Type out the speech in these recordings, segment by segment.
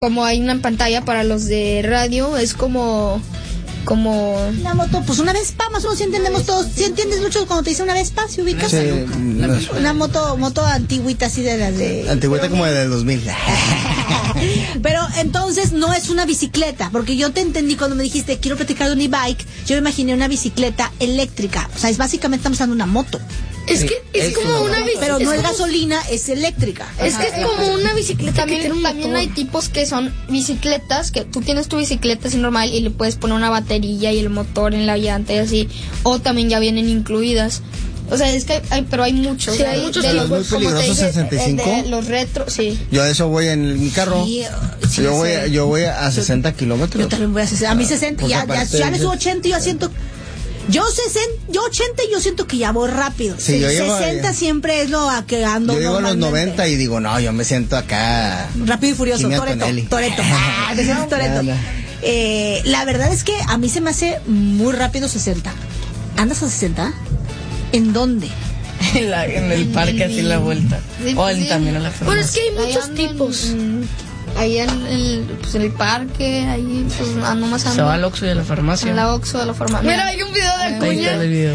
como hay una pantalla para los de radio, es como una moto, pues una Vespa, más o menos si entendemos todos. Si entiendes mucho cuando te dice una Vespa, ¿se ubica? Sí, una moto antigüita, así de las de... Antigüita como de 2000. Pero entonces no es una bicicleta, porque yo te entendí cuando me dijiste quiero platicar de un e-bike, yo me imaginé una bicicleta eléctrica. O sea, es básicamente estamos hablando de una moto. Es que es como una bicicleta. Pero no es gasolina, es eléctrica. Es que es como una bicicleta. También hay tipos que son bicicletas, que tú tienes tu bicicleta así normal y le puedes poner una batería y el motor en la llanta y así. O también ya vienen incluidas. O sea, es que hay muchos. Sí, hay muchos. De los muy peligrosos 65. Los retro, sí. Yo a eso voy en mi carro. Sí, yo voy a 60 kilómetros. Yo también voy a 60. A mí 60, ya le subo 80 y yo siento... Yo 80 y yo siento que ya voy rápido. Sí, yo 60 siempre es lo a que ando. Yo llego a los 90 y digo, no, yo me siento acá. Rápido y furioso, Toretto. Te sientes Toretto. La verdad es que a mí se me hace muy rápido 60. ¿Andas a 60? ¿En dónde? En el parque, así la vuelta. Sí, O sí. también en la farmacia. Bueno, es que hay muchos tipos. Ahí en el parque, ahí pues nomás ando. Se va al Oxxo y a la farmacia. En la Oxxo de la farmacia. Mira, hay un video de Ahí está Acuña. el video.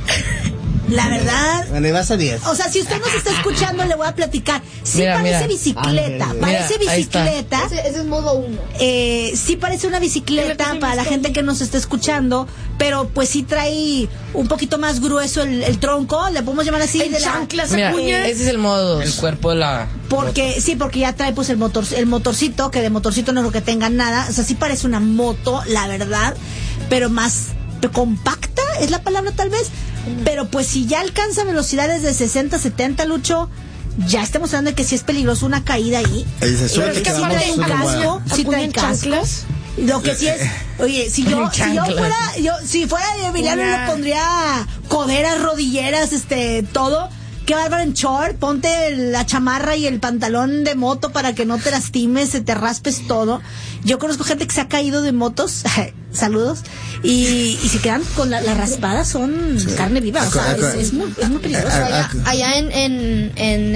La verdad... Bueno, y vas a 10. O sea, si usted nos está escuchando, le voy a platicar. Sí Mira, parece mira. bicicleta. Parece Mira, ahí está. bicicleta. Ese es modo 1. Sí parece una bicicleta para la gente que nos está escuchando, pero pues sí trae un poquito más grueso el tronco, le podemos llamar así. En chanclas, Mira, Acuña. ese es el modo 2. El cuerpo de la... Porque ya trae pues el motorcito, que de motorcito no creo que tenga nada. O sea, sí parece una moto, la verdad, pero más compacta, es la palabra tal vez. Pero pues si ya alcanza velocidades de 60, 70, Lucho, ya estamos hablando de que sí es peligroso una caída ahí. Dice, suerte que vamos trae un casco, sí trae casco. Lo que sí es, oye, si fuera de Emiliano le pondría coderas, rodilleras, todo. Qué bárbaro en short, ponte la chamarra y el pantalón de moto para que no te lastimes, se te raspes todo. Yo conozco gente que se ha caído de motos, saludos, y se quedan con la raspada, son carne viva, o sea, es muy peligroso. Allá en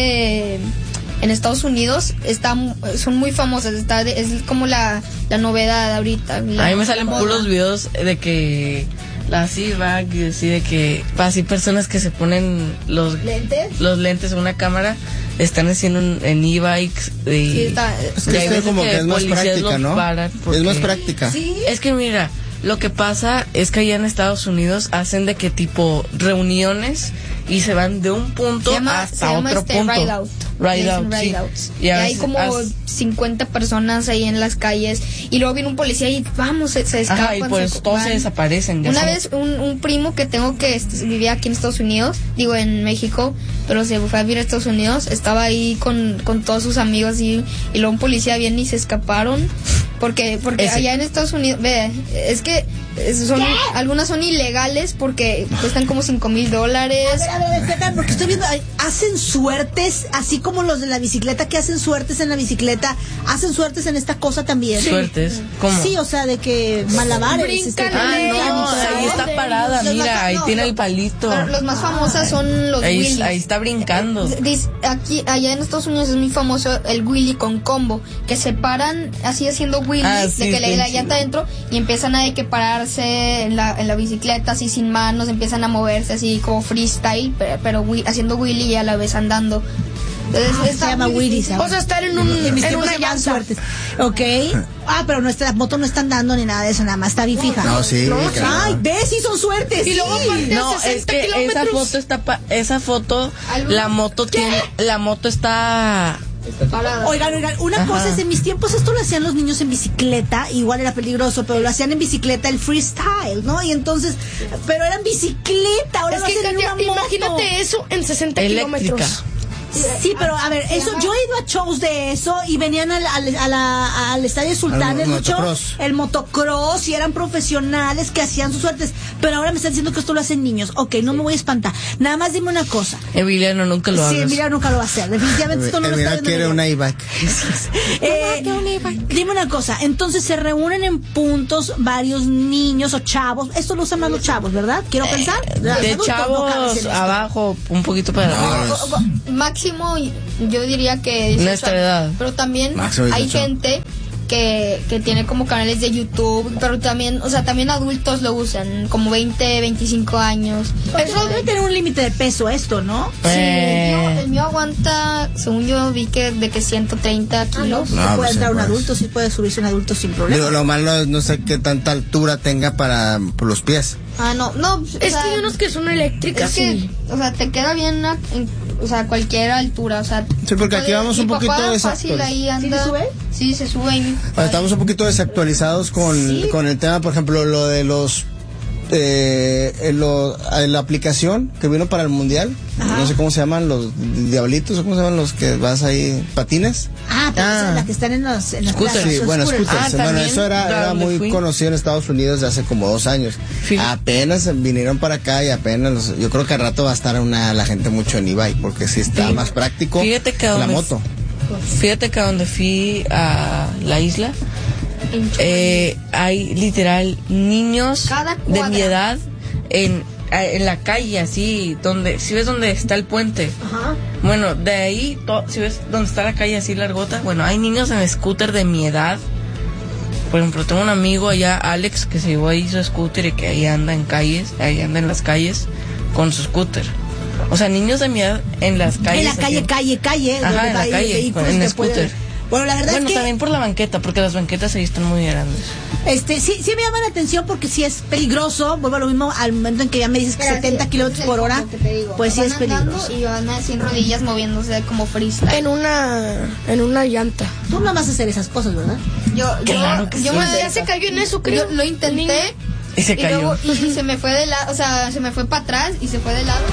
Estados Unidos son muy famosas, es como la novedad ahorita. A mí me salen puros videos de que las e-bag y así de que así personas que se ponen los lentes en una cámara están haciendo en e-bikes Sí, Es que esto como que es más práctica, ¿no? Es más práctica. Sí. Es que mira, lo que pasa es que allá en Estados Unidos hacen de que tipo reuniones y se van de un punto hasta otro punto. Ride out. Ride out, sí. Outs. Y Y hay como 50 personas ahí en las calles y luego viene un policía y vamos, se escapan. Ajá, y pues todos se desaparecen. Una vez un primo que tengo que vivía aquí en Estados Unidos, digo en México, pero se fue a vivir a Estados Unidos, estaba ahí con todos sus amigos y luego un policía viene y se escaparon porque allá en Estados Unidos, es que algunas son ilegales porque cuestan como $5,000. A ver, porque estoy viendo, hacen suertes, así como los de la bicicleta que hacen suertes en la bicicleta, hacen suertes en esta cosa también. ¿Suertes? ¿Cómo? Sí, o sea, de que malabares. Brincan, no, ahí está parada, mira, ahí tiene el palito. Los más famosos son los wheelies. Ahí está brincando. Allá en Estados Unidos es muy famoso el wheelie con combo, que se paran así haciendo wheelies, de que la llanta adentro y empiezan a pararse en la bicicleta así sin manos, empiezan a moverse así como freestyle, pero haciendo wheelie y a la vez andando. Entonces, se llama wheelies. O sea, estar en una llanta. Suertes. Ok. Pero nuestra moto no está andando ni nada de eso, nada más está bien fija. No, sí. Ay, ves, sí son suertes. Y luego aparte No, a 60 es que kilómetros. esa foto la moto está Parada. Oigan, una cosa es, en mis tiempos esto lo hacían los niños en bicicleta, igual era peligroso, pero lo hacían en bicicleta, el freestyle, ¿no? Y entonces, pero era en bicicleta, ahora Es lo que hacen en una moto. Imagínate eso en 60 eléctrica. kilómetros. Sí, pero a ver, eso, yo he ido a shows de eso y venían al Estadio Sultanes, Lucho, el motocross, y eran profesionales que hacían sus suertes, pero ahora me están diciendo que esto lo hacen niños. Ok, no me voy a espantar. Nada más dime una cosa. Emiliano nunca lo hagas. Sí, Emiliano nunca lo va a hacer. Definitivamente esto no lo está viendo. Quiere una e-bike. Dime una cosa, entonces se reúnen en puntos varios niños o chavos, esto lo usan más los chavos, ¿verdad? Quiero pensar. De chavos abajo, un poquito para arriba. Máximo máximo yo diría que 18 nuestra edad. Pero también hay gente que tiene como canales de YouTube, pero también, o sea, también adultos lo usan, como 20, 25 años. Eso debe tener un límite de peso esto, ¿no? Sí, el mío aguanta, según yo vi que de que 130 kilos. No, puede entrar un adulto, sí puede subirse un adulto sin problema. Digo, lo malo es no sé qué tanta altura tenga por los pies. No, es que hay unos que son eléctricas. Es que, o sea, te queda bien o sea, cualquier altura, o sea. Sí, porque aquí vamos un poquito desactualizados. ¿Sí se sube? Sí, se sube ahí. Estamos un poquito desactualizados con el tema, por ejemplo, lo de los la aplicación que vino para el mundial. Ajá. No sé cómo se llaman, los diablitos, o cómo se llaman los que vas ahí, patines. Las que están en las scooters. Sí, bueno, scooters. Bueno, eso era muy conocido en Estados Unidos de hace como 2 años. Sí. Apenas vinieron para acá y apenas, yo creo que al rato va a estar la gente mucho en e-bike, porque sí está más práctico la moto. Fíjate que donde fui a la isla, hay literal niños de mi edad en la calle, así, si ves donde está el puente. Ajá. Bueno, de ahí, si ves donde está la calle así largota, bueno, hay niños en scooter de mi edad. Por ejemplo, tengo un amigo allá, Alex, que se llevó ahí su scooter y que ahí anda en las calles con su scooter. O sea, niños de mi edad en las calles. En la calle. Ajá, en la calle, en el scooter. Bueno, la verdad es que también por la banqueta, porque las banquetas ahí están muy grandes. Sí me llama la atención porque sí es peligroso. Vuelvo a lo mismo al momento en que ya me dices que 70 kilómetros por hora, pues sí es peligroso. Y van sin rodillas moviéndose como freestyle. En una llanta. Tú no vas a hacer esas cosas, ¿verdad? Ya se cayó en eso, creo. Yo lo intenté. Y se cayó. Y se me fue de lado, o sea, se me fue para atrás y se fue de lado.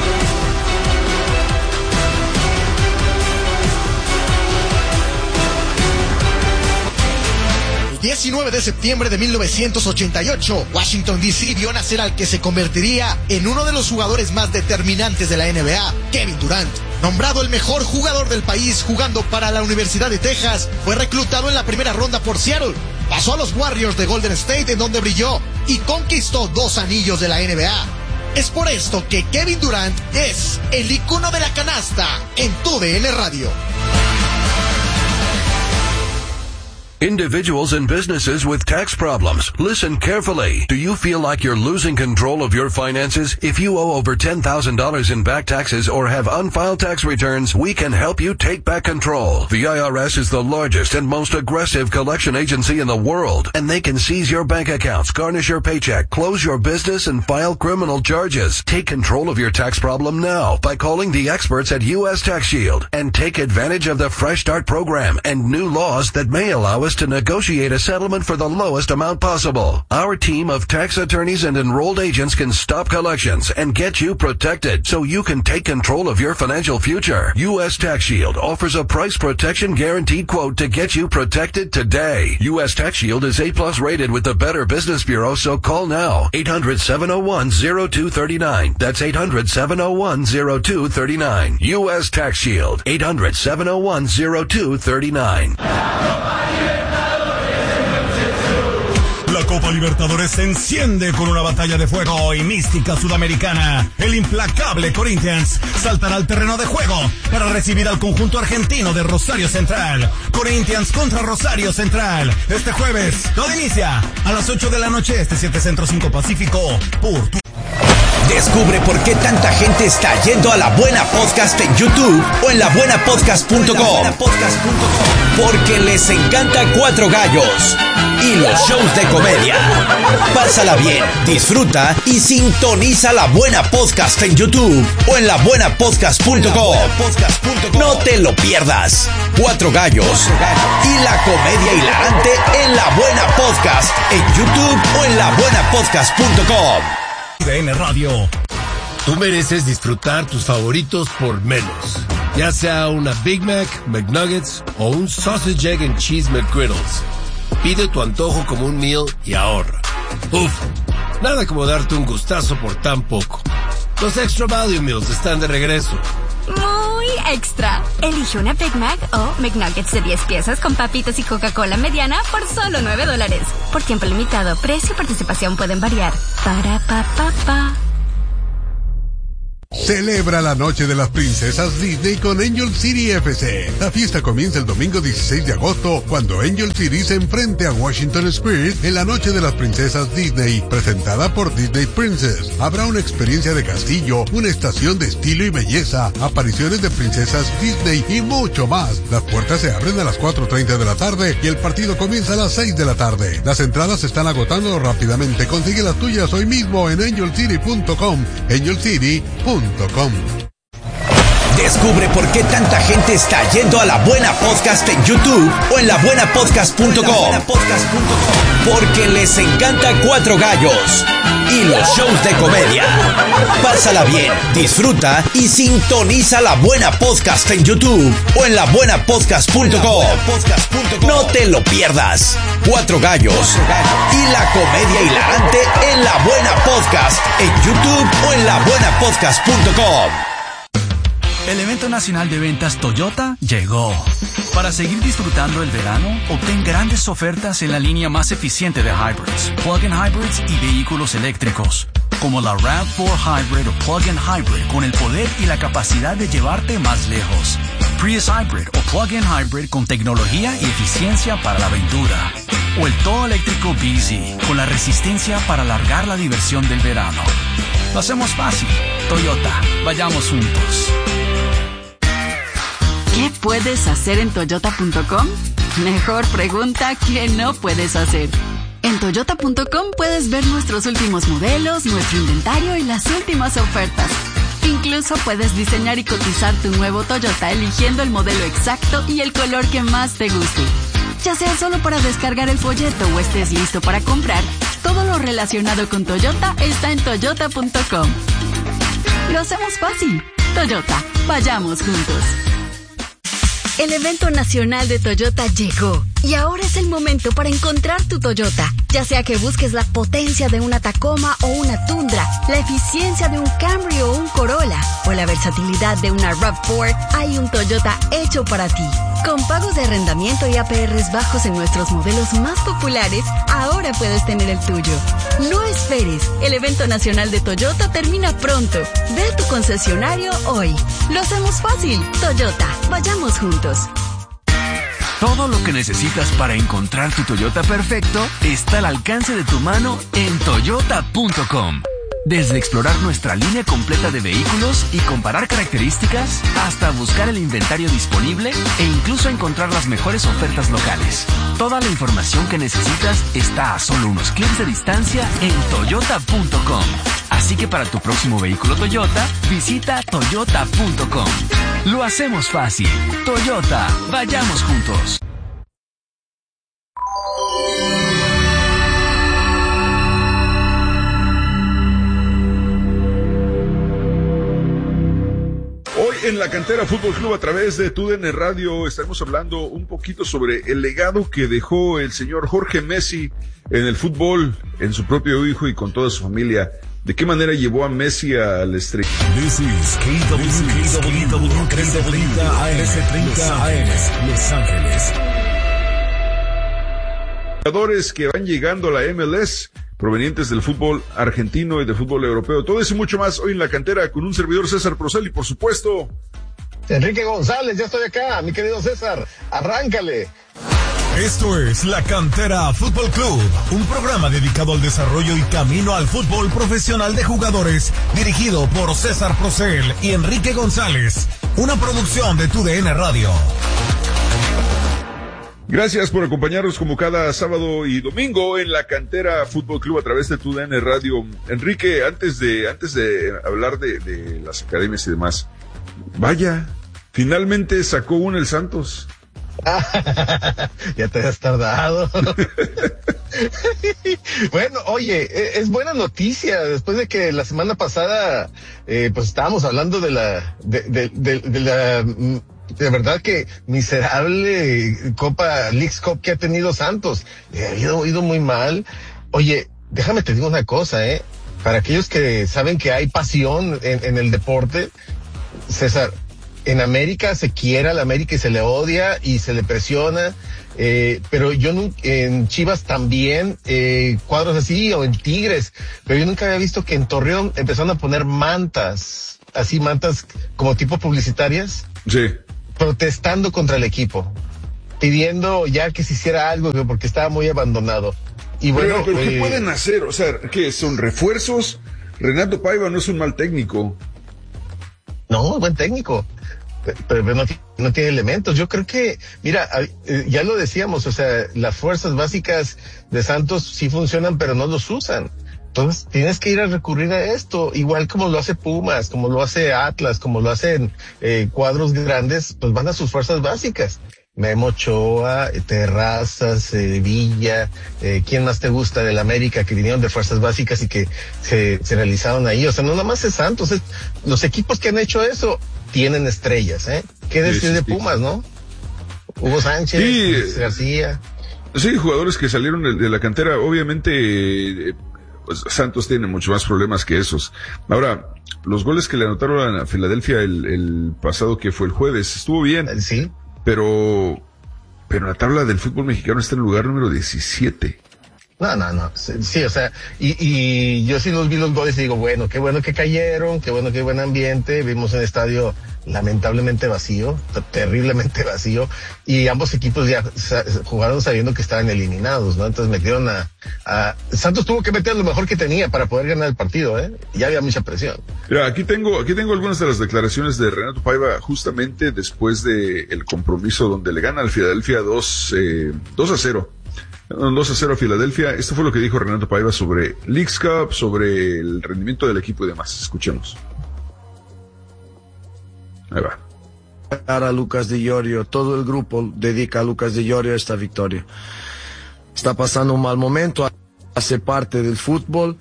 19 de septiembre de 1988, Washington D.C. vio nacer al que se convertiría en uno de los jugadores más determinantes de la NBA, Kevin Durant. Nombrado el mejor jugador del país jugando para la Universidad de Texas, fue reclutado en la primera ronda por Seattle. Pasó a los Warriors de Golden State, en donde brilló y conquistó 2 anillos de la NBA. Es por esto que Kevin Durant es el icono de la canasta en TUDN Radio. Individuals and businesses with tax problems, listen carefully. Do you feel like you're losing control of your finances? If you owe over $10,000 in back taxes or have unfiled tax returns, we can help you take back control. The IRS is the largest and most aggressive collection agency in the world, and they can seize your bank accounts, garnish your paycheck, close your business, and file criminal charges. Take control of your tax problem now by calling the experts at U.S. Tax Shield and take advantage of the Fresh Start program and new laws that may allow us to negotiate a settlement for the lowest amount possible. Our team of tax attorneys and enrolled agents can stop collections and get you protected so you can take control of your financial future. U.S. Tax Shield offers a price protection guaranteed quote to get you protected today. U.S. Tax Shield is A+ rated with the Better Business Bureau, so call now. 800-701-0239. That's 800-701-0239. U.S. Tax Shield. 800-701-0239. La Copa Libertadores se enciende con una batalla de fuego y mística sudamericana. El implacable Corinthians saltará al terreno de juego para recibir al conjunto argentino de Rosario Central. Corinthians contra Rosario Central. Este jueves, todo inicia a las 8 de la noche, 7 Centro 5 Pacífico, por Descubre por qué tanta gente está yendo a La Buena Podcast en YouTube o en labuenapodcast.com. Porque les encanta Cuatro Gallos y los shows de comedia. Pásala bien, disfruta y sintoniza La Buena Podcast en YouTube o en labuenapodcast.com. No te lo pierdas. Cuatro Gallos y la comedia hilarante en La Buena Podcast en YouTube o en labuenapodcast.com. TUDN Radio. Tú mereces disfrutar tus favoritos por menos. Ya sea una Big Mac, McNuggets o un Sausage, Egg and Cheese McGriddles. Pide tu antojo como un meal y ahorra. Uf, nada como darte un gustazo por tan poco. Los Extra Value Meals están de regreso. Muy extra. Elige una Big Mac o McNuggets de 10 piezas con papitas y Coca-Cola mediana por solo $9. Por tiempo limitado, precio y participación pueden variar. Para pa pa pa. Celebra la noche de las princesas Disney con Angel City FC. La fiesta comienza el domingo 16 de agosto, cuando Angel City se enfrente a Washington Spirit en la noche de las princesas Disney, presentada por Disney Princess. Habrá una experiencia de castillo, una estación de estilo y belleza, apariciones de princesas Disney y mucho más. Las puertas se abren a las 4:30 de la tarde y el partido comienza a las 6 de la tarde. Las entradas se están agotando rápidamente. Consigue las tuyas hoy mismo en angelcity.com. angelcity.com. Descubre por qué tanta gente está yendo a La Buena Podcast en YouTube o en labuenapodcast.com. Porque les encanta Cuatro Gallos y los shows de comedia. Pásala bien, disfruta y sintoniza La Buena Podcast en YouTube o en labuenapodcast.com. No te lo pierdas. Cuatro Gallos y la comedia hilarante en La Buena Podcast en YouTube o en labuenapodcast.com. El evento nacional de ventas Toyota llegó. Para seguir disfrutando el verano, obtén grandes ofertas en la línea más eficiente de hybrids, plug-in hybrids y vehículos eléctricos, como la RAV4 Hybrid o plug-in hybrid con el poder y la capacidad de llevarte más lejos. Prius Hybrid o plug-in hybrid con tecnología y eficiencia para la aventura. O el todo eléctrico BZ con la resistencia para alargar la diversión del verano. Lo hacemos fácil. Toyota, vayamos juntos. ¿Qué puedes hacer en Toyota.com? Mejor pregunta que no puedes hacer. En Toyota.com puedes ver nuestros últimos modelos, nuestro inventario y las últimas ofertas. Incluso puedes diseñar y cotizar tu nuevo Toyota eligiendo el modelo exacto y el color que más te guste. Ya sea solo para descargar el folleto o estés listo para comprar, todo lo relacionado con Toyota está en Toyota.com. Lo hacemos fácil. Toyota, vayamos juntos. El evento nacional de Toyota llegó y ahora es el momento para encontrar tu Toyota. Ya sea que busques la potencia de una Tacoma o una Tundra, la eficiencia de un Camry o un Corolla, o la versatilidad de una RAV4, hay un Toyota hecho para ti. Con pagos de arrendamiento y APRs bajos en nuestros modelos más populares, ahora puedes tener el tuyo. No esperes, el evento nacional de Toyota termina pronto. Ve a tu concesionario hoy. Lo hacemos fácil. Toyota, vayamos juntos. Todo lo que necesitas para encontrar tu Toyota perfecto está al alcance de tu mano en Toyota.com. Desde explorar nuestra línea completa de vehículos y comparar características, hasta buscar el inventario disponible e incluso encontrar las mejores ofertas locales. Toda la información que necesitas está a solo unos clics de distancia en Toyota.com. Así que para tu próximo vehículo Toyota, visita Toyota.com. Lo hacemos fácil. Toyota, vayamos juntos. Hoy en la Cantera Fútbol Club a través de TUDN Radio estaremos hablando un poquito sobre el legado que dejó el señor Jorge Messi en el fútbol, en su propio hijo y con toda su familia. ¿De qué manera llevó a Messi al estrella? This is KW 1330 AM, Los Ángeles. Jugadores que van llegando a la MLS, provenientes del fútbol argentino y del fútbol europeo. Todo eso y mucho más hoy en la Cantera con un servidor César Procel y por supuesto Enrique González. Ya estoy acá, mi querido César, arráncale. Esto es La Cantera Fútbol Club, un programa dedicado al desarrollo y camino al fútbol profesional de jugadores, dirigido por César Procel y Enrique González, una producción de TUDN Radio. Gracias por acompañarnos como cada sábado y domingo en la Cantera Fútbol Club a través de TUDN Radio. Enrique, antes de hablar de las academias y demás, vaya, finalmente sacó uno el Santos. Ya te has tardado. Bueno, oye, es buena noticia después de que la semana pasada pues estábamos hablando de la de verdad que miserable Copa Leagues Cup que ha tenido Santos. Ha ido muy mal. Oye, déjame te digo una cosa, para aquellos que saben que hay pasión en el deporte, César, en América se quiere a la América y se le odia y se le presiona, pero yo nunca, en Chivas también, cuadros así, o en Tigres, pero yo nunca había visto que en Torreón empezaron a poner mantas así mantas como tipo publicitarias. Sí. Protestando contra el equipo, pidiendo ya que se hiciera algo porque estaba muy abandonado. Y bueno, pero ¿qué pueden hacer? O sea, ¿qué son refuerzos? Renato Paiva no es un mal técnico. No, buen técnico, pero no tiene elementos. Yo creo que, mira, ya lo decíamos, o sea, las fuerzas básicas de Santos sí funcionan, pero no los usan. Entonces tienes que ir a recurrir a esto, igual como lo hace Pumas, como lo hace Atlas, como lo hacen cuadros grandes, pues van a sus fuerzas básicas. Memo Ochoa, Terrazas, Villa, ¿quién más te gusta del América que vinieron de fuerzas básicas y que se realizaron ahí? O sea, no nada más es Santos, los equipos que han hecho eso tienen estrellas, ¿eh? ¿Qué decir de Pumas, no? Hugo Sánchez, García. Sí, jugadores que salieron de la cantera, obviamente, pues Santos tiene mucho más problemas que esos. Ahora, los goles que le anotaron a Filadelfia el pasado, que fue el jueves, estuvo bien. Sí. Pero la tabla del fútbol mexicano está en el lugar número 17. No. Sí, o sea, y yo sí vi los goles y digo, bueno que cayeron, qué bueno que hay buen ambiente. Vimos un estadio lamentablemente vacío, terriblemente vacío, y ambos equipos ya jugaron sabiendo que estaban eliminados, ¿no? Entonces metieron a Santos tuvo que meter lo mejor que tenía para poder ganar el partido, ya había mucha presión. Mira, aquí tengo algunas de las declaraciones de Renato Paiva justamente después de el compromiso donde le gana al Filadelfia 2-0. 2-0 a Filadelfia. Esto fue lo que dijo Renato Paiva sobre Leagues Cup, sobre el rendimiento del equipo y demás. Escuchemos. Ahí va. A Lucas Di Iorio, todo el grupo dedica a Lucas Di Iorio esta victoria. Está pasando un mal momento, hace parte del fútbol,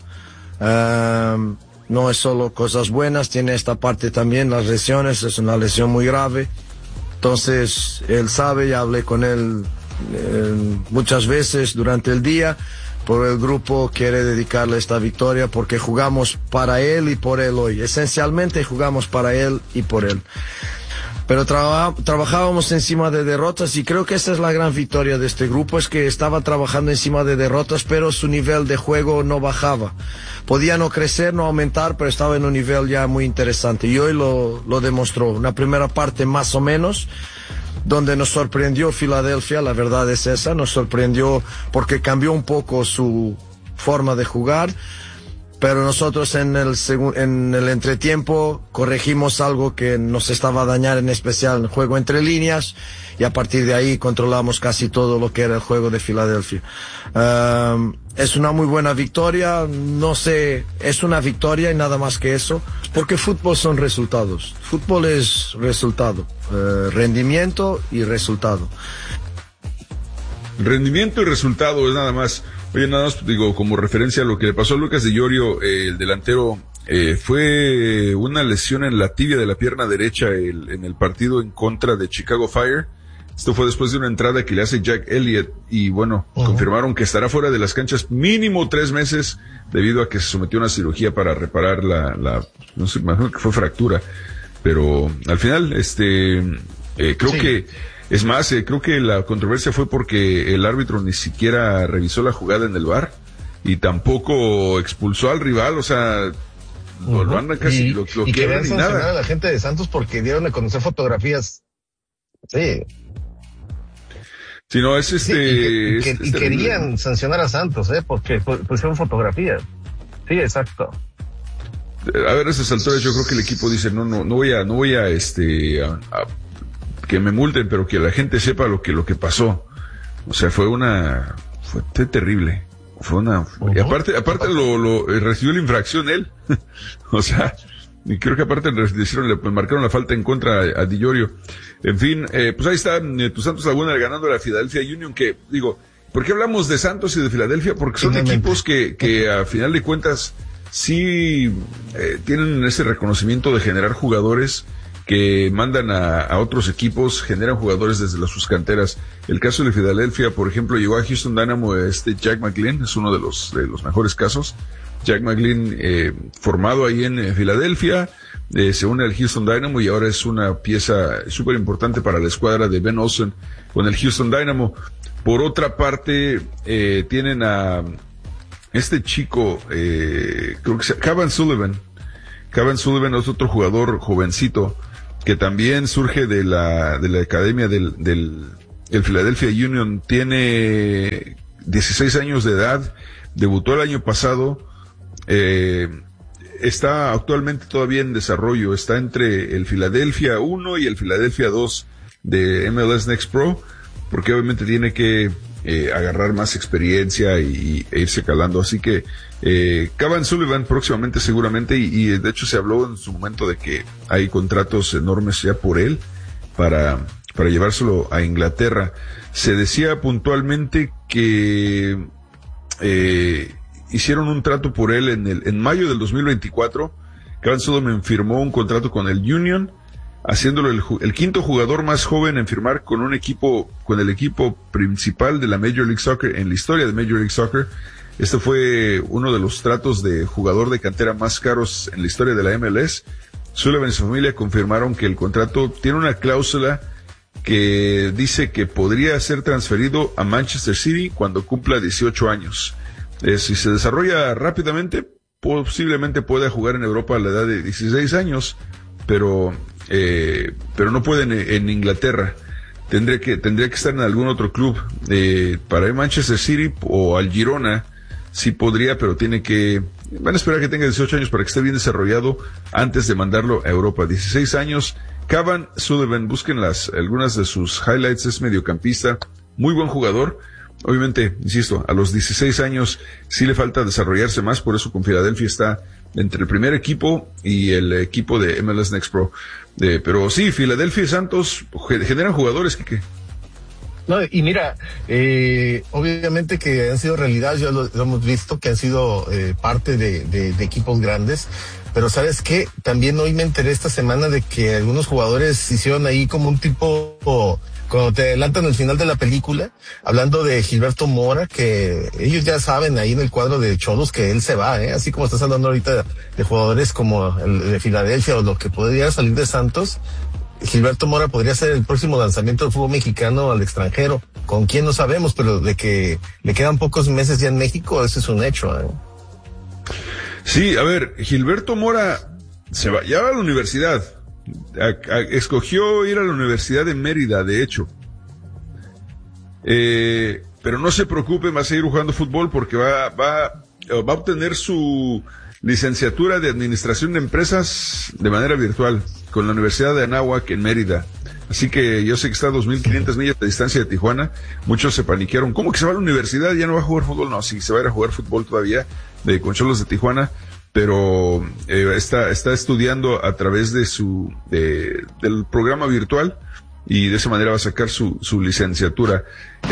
no es solo cosas buenas, tiene esta parte también, las lesiones, es una lesión muy grave. Entonces, él sabe, ya hablé con él muchas veces durante el día, por el grupo quiere dedicarle esta victoria porque jugamos para él y por él hoy. Esencialmente jugamos para él y por él. Pero trabajábamos encima de derrotas y creo que esta es la gran victoria de este grupo, es que estaba trabajando encima de derrotas, pero su nivel de juego no bajaba. Podía no crecer, no aumentar, pero estaba en un nivel ya muy interesante y hoy lo demostró. Una primera parte más o menos, donde nos sorprendió Filadelfia, la verdad es esa, nos sorprendió porque cambió un poco su forma de jugar, pero nosotros en el entretiempo corregimos algo que nos estaba a dañar, en especial el juego entre líneas, y a partir de ahí controlamos casi todo lo que era el juego de Filadelfia. Es una muy buena victoria, no sé, es una victoria y nada más que eso, porque fútbol son resultados, fútbol es resultado, rendimiento y resultado. Rendimiento y resultado es nada más. Oye, nada más digo, como referencia a lo que le pasó a Lucas Di Iorio, el delantero, fue una lesión en la tibia de la pierna derecha en el partido en contra de Chicago Fire. Esto fue después de una entrada que le hace Jack Elliott y bueno, confirmaron que estará fuera de las canchas mínimo 3 meses debido a que se sometió a una cirugía para reparar no sé, imagino que fue fractura, pero al final, creo que, es más, creo que la controversia fue porque el árbitro ni siquiera revisó la jugada en el VAR y tampoco expulsó al rival, o sea, lo andan casi, lo querían y sancionar nada. a la gente de Santos porque dieron a conocer fotografías. Sí. Si no, es y querían sancionar a Santos, porque pusieron fotografías. Sí, exacto. A ver, a esas alturas yo creo que el equipo dice, no voy a que me multen, pero que la gente sepa lo que pasó. O sea, fue terrible. Y aparte recibió la infracción él. O sea, y creo que aparte le marcaron la falta en contra a Di Iorio. En fin, pues ahí está tu Santos Laguna ganando a la Philadelphia Union, que digo, ¿por qué hablamos de Santos y de Filadelfia? Porque son equipos que a final de cuentas sí tienen ese reconocimiento de generar jugadores que mandan a otros equipos, generan jugadores desde sus canteras. El caso de Filadelfia, por ejemplo, llegó a Houston Dynamo Jack McGlynn, es uno de los mejores casos. Jack McGlynn, formado ahí en Filadelfia, se une al Houston Dynamo y ahora es una pieza súper importante para la escuadra de Ben Olsen con el Houston Dynamo. Por otra parte, tienen a este chico, creo que se llama Cavan Sullivan, Kevin Sullivan es otro jugador jovencito que también surge de la academia del Philadelphia Union. Tiene 16 años de edad, debutó el año pasado, está actualmente todavía en desarrollo, está entre el Philadelphia 1 y el Philadelphia 2 de MLS Next Pro, porque obviamente tiene que agarrar más experiencia e irse calando. Así que Kevin Sullivan próximamente seguramente, y de hecho se habló en su momento de que hay contratos enormes ya por él para llevárselo a Inglaterra. Se decía puntualmente que hicieron un trato por él en mayo del 2024. Kevin Sullivan firmó un contrato con el Union, haciéndolo el quinto jugador más joven en firmar con el equipo principal de la Major League Soccer en la historia de Major League Soccer. Este fue uno de los tratos de jugador de cantera más caros en la historia de la MLS. Sullivan y su familia confirmaron que el contrato tiene una cláusula que dice que podría ser transferido a Manchester City cuando cumpla 18 años. Si se desarrolla rápidamente, posiblemente pueda jugar en Europa a la edad de 16 años, pero no puede en Inglaterra. Tendría que estar en algún otro club. Para ir a Manchester City o al Girona, sí podría, pero van a esperar que tenga 18 años para que esté bien desarrollado antes de mandarlo a Europa. 16 años. Kevin Sullivan, busquen algunas de sus highlights, es mediocampista, muy buen jugador. Obviamente, insisto, a los 16 años sí le falta desarrollarse más, por eso con Filadelfia está entre el primer equipo y el equipo de MLS Next Pro. Pero sí, Filadelfia y Santos generan jugadores, Quique. No, y mira, obviamente que han sido realidad, ya lo hemos visto, que han sido parte de equipos grandes. Pero ¿sabes qué? También hoy me enteré esta semana de que algunos jugadores hicieron ahí como un tipo, cuando te adelantan el final de la película, hablando de Gilberto Mora, que ellos ya saben ahí en el cuadro de Cholos que él se va, así como estás hablando ahorita de jugadores como el de Filadelfia o lo que podría salir de Santos. Gilberto Mora podría ser el próximo lanzamiento del fútbol mexicano al extranjero. ¿Con quién? No sabemos, pero de que le quedan pocos meses ya en México, ese es un hecho, Sí, a ver, Gilberto Mora ya va a la universidad. Escogió ir a la Universidad de Mérida, de hecho. Pero no se preocupe, va a seguir jugando fútbol porque va a obtener su licenciatura de Administración de Empresas de manera virtual con la Universidad de Anáhuac en Mérida. Así que yo sé que está a 2.500 millas de distancia de Tijuana. Muchos se paniquearon. ¿Cómo que se va a la universidad? ¿Ya no va a jugar fútbol? No, sí, se va a ir a jugar fútbol todavía con Cholos de Tijuana. Pero está estudiando a través de del programa virtual y de esa manera va a sacar su licenciatura.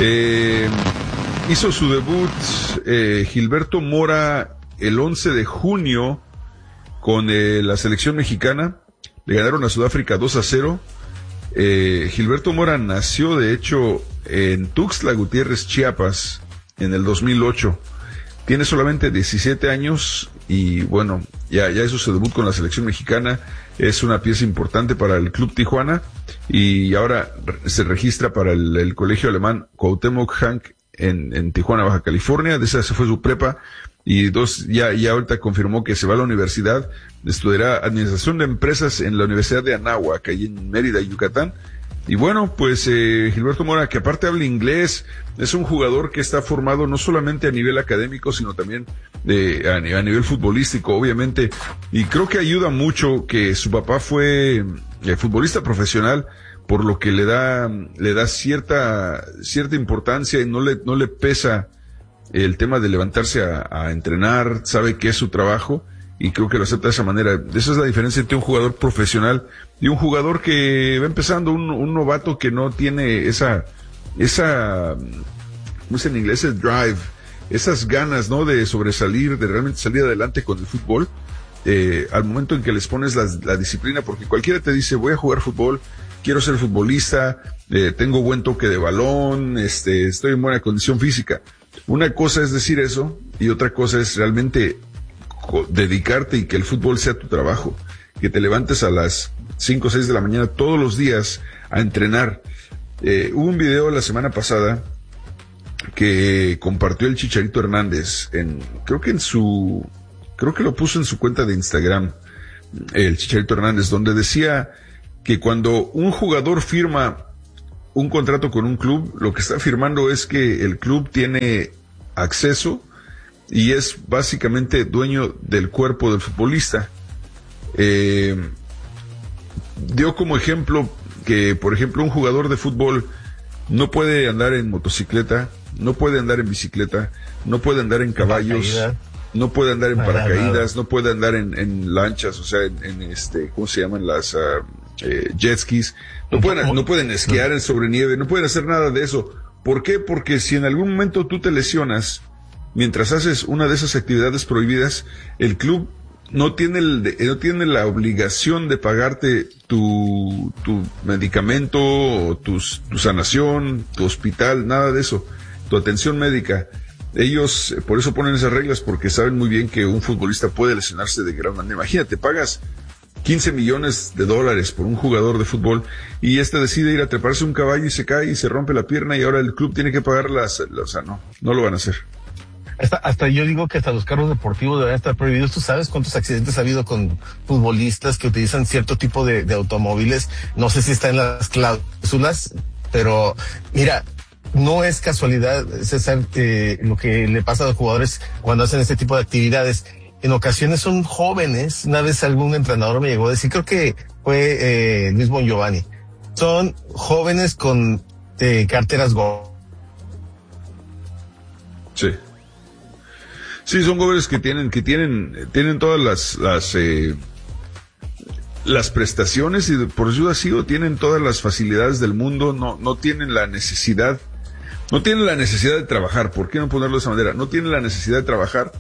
Hizo su debut Gilberto Mora el 11 de junio con la selección mexicana. Le ganaron a Sudáfrica 2-0. Gilberto Mora nació de hecho en Tuxtla Gutiérrez, Chiapas, en el 2008. Tiene solamente 17 años y bueno, ya hizo su debut con la selección mexicana. Es una pieza importante para el Club Tijuana y ahora se registra para el colegio alemán Cuauhtémoc Hank en Tijuana, Baja California. De esa se fue su prepa y ya ahorita confirmó que se va a la universidad. Estudiará Administración de Empresas en la Universidad de Anáhuac, ahí en Mérida, Yucatán. Y bueno, pues Gilberto Mora, que aparte habla inglés, es un jugador que está formado no solamente a nivel académico, sino también a nivel futbolístico, obviamente. Y creo que ayuda mucho que su papá fue futbolista profesional, por lo que le da cierta importancia y no le pesa el tema de levantarse a entrenar, sabe que es su trabajo. Y creo que lo acepta de esa manera. Esa es la diferencia entre un jugador profesional y un jugador que va empezando, un novato que no tiene esa, ¿cómo es en inglés? El drive, esas ganas, ¿no? De sobresalir, de realmente salir adelante con el fútbol. Al momento en que les pones la disciplina, porque cualquiera te dice, voy a jugar fútbol, quiero ser futbolista, tengo buen toque de balón, estoy en buena condición física. Una cosa es decir eso y otra cosa es realmente dedicarte y que el fútbol sea tu trabajo, que te levantes a las 5 o 6 de la mañana todos los días a entrenar. Hubo un video la semana pasada que compartió el Chicharito Hernández creo que lo puso en su cuenta de Instagram, el Chicharito Hernández, donde decía que cuando un jugador firma un contrato con un club, lo que está firmando es que el club tiene acceso y es básicamente dueño del cuerpo del futbolista. Dio como ejemplo que, por ejemplo, un jugador de fútbol no puede andar en motocicleta, no puede andar en bicicleta, no puede andar en caballos, no puede andar en paracaídas, no puede andar en lanchas, o sea, ¿cómo se llaman? Las jet skis. No pueden esquiar sobre nieve, no pueden hacer nada de eso. ¿Por qué? Porque si en algún momento tú te lesionas mientras haces una de esas actividades prohibidas, el club no tiene la obligación de pagarte tu medicamento, tu sanación, tu hospital, nada de eso, tu atención médica. Ellos por eso ponen esas reglas, porque saben muy bien que un futbolista puede lesionarse de gran manera. Imagínate, pagas $15 millones por un jugador de fútbol y decide ir a treparse un caballo y se cae y se rompe la pierna y ahora el club tiene que pagar o sea, no lo van a hacer. Hasta yo digo que hasta los carros deportivos deberían estar prohibidos. ¿Tú sabes cuántos accidentes ha habido con futbolistas que utilizan cierto tipo de automóviles? No sé si está en las cláusulas, pero mira, no es casualidad, César, lo que le pasa a los jugadores cuando hacen este tipo de actividades. En ocasiones son jóvenes. Una vez algún entrenador me llegó a decir, creo que fue Luis Bongiovanni, son jóvenes con carteras Go. Sí, son jóvenes que tienen todas las prestaciones y por eso ha sido, tienen todas las facilidades del mundo, no tienen la necesidad de trabajar. ¿Por qué no ponerlo de esa manera? No tienen la necesidad de trabajar.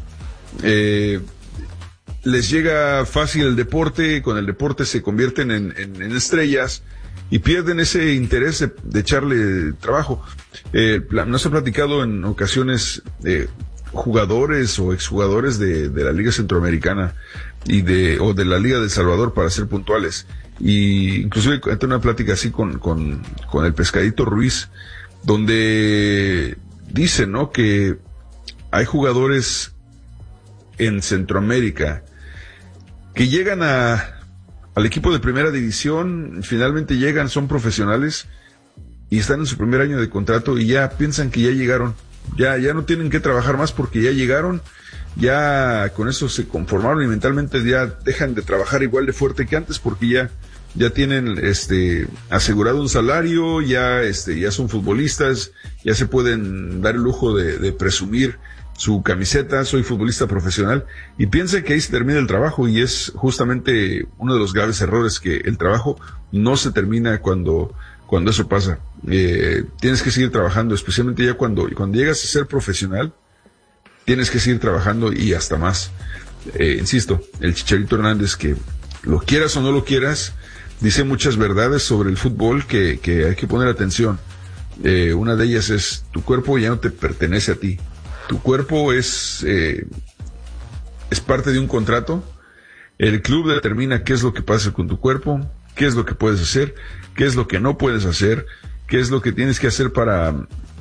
Les llega fácil el deporte, con el deporte se convierten en estrellas y pierden ese interés de echarle trabajo. Nos ha platicado en ocasiones jugadores o exjugadores de la Liga Centroamericana o de la Liga de El Salvador, para ser puntuales, y inclusive entré una plática así con el Pescadito Ruiz, donde dice, ¿no?, que hay jugadores en Centroamérica que llegan al equipo de primera división, finalmente llegan, son profesionales y están en su primer año de contrato y ya piensan que ya llegaron, ya no tienen que trabajar más porque ya llegaron, ya con eso se conformaron y mentalmente ya dejan de trabajar igual de fuerte que antes porque ya tienen asegurado un salario, ya son futbolistas, ya se pueden dar el lujo de presumir su camiseta, soy futbolista profesional, y piensa que ahí se termina el trabajo, y es justamente uno de los graves errores, que el trabajo no se termina cuando eso pasa. Tienes que seguir trabajando, especialmente ya cuando llegas a ser profesional, tienes que seguir trabajando y hasta más. Insisto, el Chicharito Hernández, que lo quieras o no lo quieras, dice muchas verdades sobre el fútbol que hay que poner atención. Una de ellas es, tu cuerpo ya no te pertenece a ti. Tu cuerpo es parte de un contrato. El club determina qué es lo que pasa con tu cuerpo, qué es lo que puedes hacer, qué es lo que no puedes hacer, qué es lo que tienes que hacer para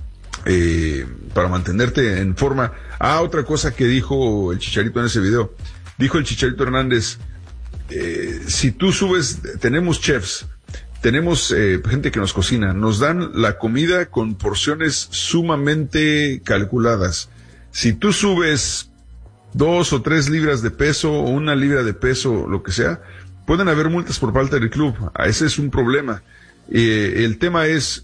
mantenerte en forma. Otra cosa que dijo el Chicharito en ese video. Dijo el Chicharito Hernández, si tú subes, tenemos chefs, tenemos gente que nos cocina, nos dan la comida con porciones sumamente calculadas. Si tú subes 2 o 3 libras de peso o 1 libra de peso, lo que sea, pueden haber multas por parte del club. Ese es un problema. El tema es,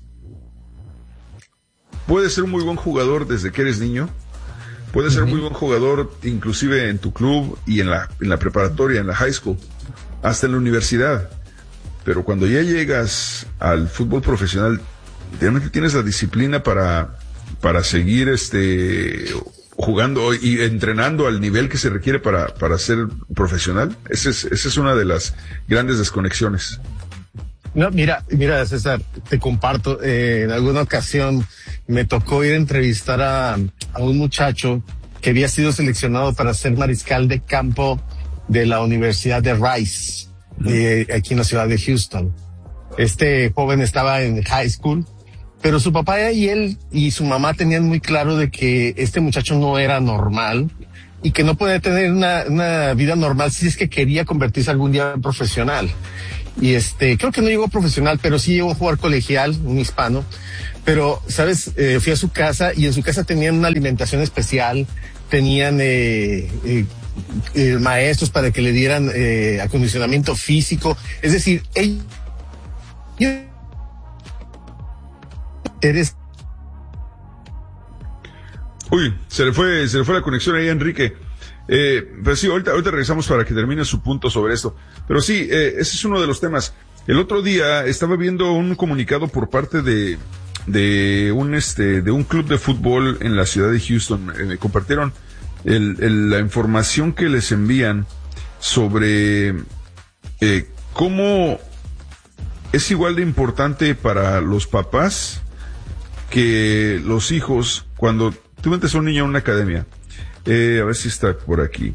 puedes ser un muy buen jugador desde que eres niño, puedes ser muy buen jugador inclusive en tu club y en la preparatoria, en la high school, hasta en la universidad. Pero cuando ya llegas al fútbol profesional, realmente tienes la disciplina para seguir jugando y entrenando al nivel que se requiere para ser profesional. Esa es una de las grandes desconexiones. No, mira, César, te comparto, en alguna ocasión me tocó ir a entrevistar a un muchacho que había sido seleccionado para ser mariscal de campo de la Universidad de Rice, aquí en la ciudad de Houston. Este joven estaba en high school, pero su papá y él y su mamá tenían muy claro de que este muchacho no era normal y que no podía tener una vida normal si es que quería convertirse algún día en profesional. Y creo que no llegó profesional, pero sí llegó a jugar colegial, un hispano. Pero, ¿sabes? Fui a su casa y en su casa tenían una alimentación especial, tenían maestros para que le dieran acondicionamiento físico. Es decir, Uy, se le fue la conexión ahí a Enrique. Pero sí, ahorita regresamos para que termine su punto sobre esto. Pero sí, ese es uno de los temas. El otro día estaba viendo un comunicado por parte de un club de fútbol en la ciudad de Houston. Me compartieron la información que les envían sobre cómo es igual de importante para los papás que los hijos cuando tú metes a un niño a una academia. A ver si está por aquí.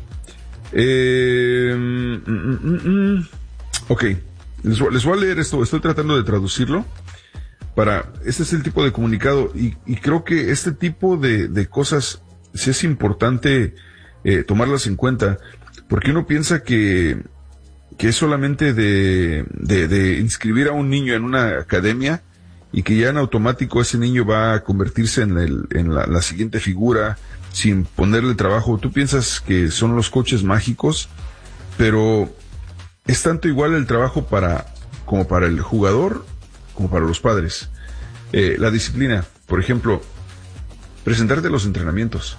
Ok, les voy a leer esto. Estoy tratando de traducirlo. Este es el tipo de comunicado y creo que este tipo de cosas sí es importante tomarlas en cuenta, porque uno piensa que es solamente de inscribir a un niño en una academia y que ya en automático ese niño va a convertirse en la siguiente figura sin ponerle trabajo. Tú piensas que son los coaches mágicos, pero es tanto igual el trabajo como para el jugador como para los padres. La disciplina, por ejemplo, presentarte a los entrenamientos.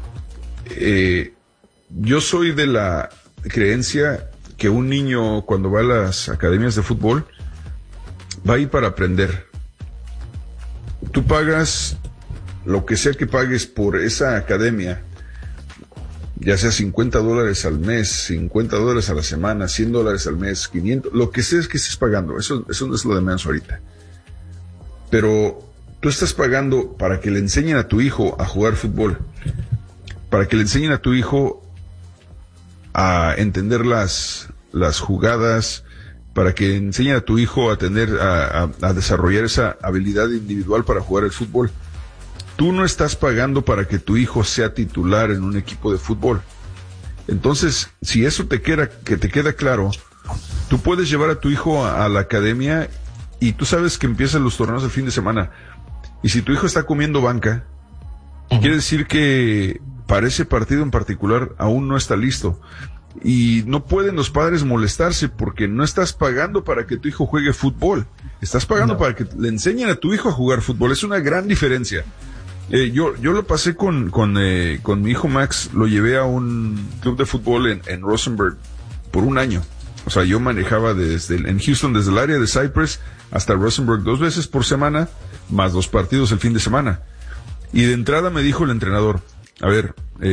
Yo soy de la creencia que un niño cuando va a las academias de fútbol va ahí para aprender. Tú pagas lo que sea que pagues por esa academia, ya sea $50 al mes, $50 a la semana, $100 al mes, 500, lo que sea que estés pagando, eso no es lo de menos ahorita. Pero tú estás pagando para que le enseñen a tu hijo a jugar fútbol, para que le enseñen a tu hijo a entender las jugadas, para que enseñen a tu hijo a desarrollar esa habilidad individual para jugar el fútbol. Tú no estás pagando para que tu hijo sea titular en un equipo de fútbol. Entonces, si eso te queda claro, tú puedes llevar a tu hijo a la academia y tú sabes que empiezan los torneos el fin de semana. Y si tu hijo está comiendo banca, quiere decir que para ese partido en particular aún no está listo. Y no pueden los padres molestarse porque no estás pagando para que tu hijo juegue fútbol. Estás pagando para que le enseñen a tu hijo a jugar fútbol. Es una gran diferencia. Yo lo pasé con mi hijo Max, lo llevé a un club de fútbol en Rosenberg por un año. O sea, yo manejaba en Houston desde el área de Cypress hasta Rosenberg 2 veces por semana, más 2 partidos el fin de semana. Y de entrada me dijo el entrenador, a ver,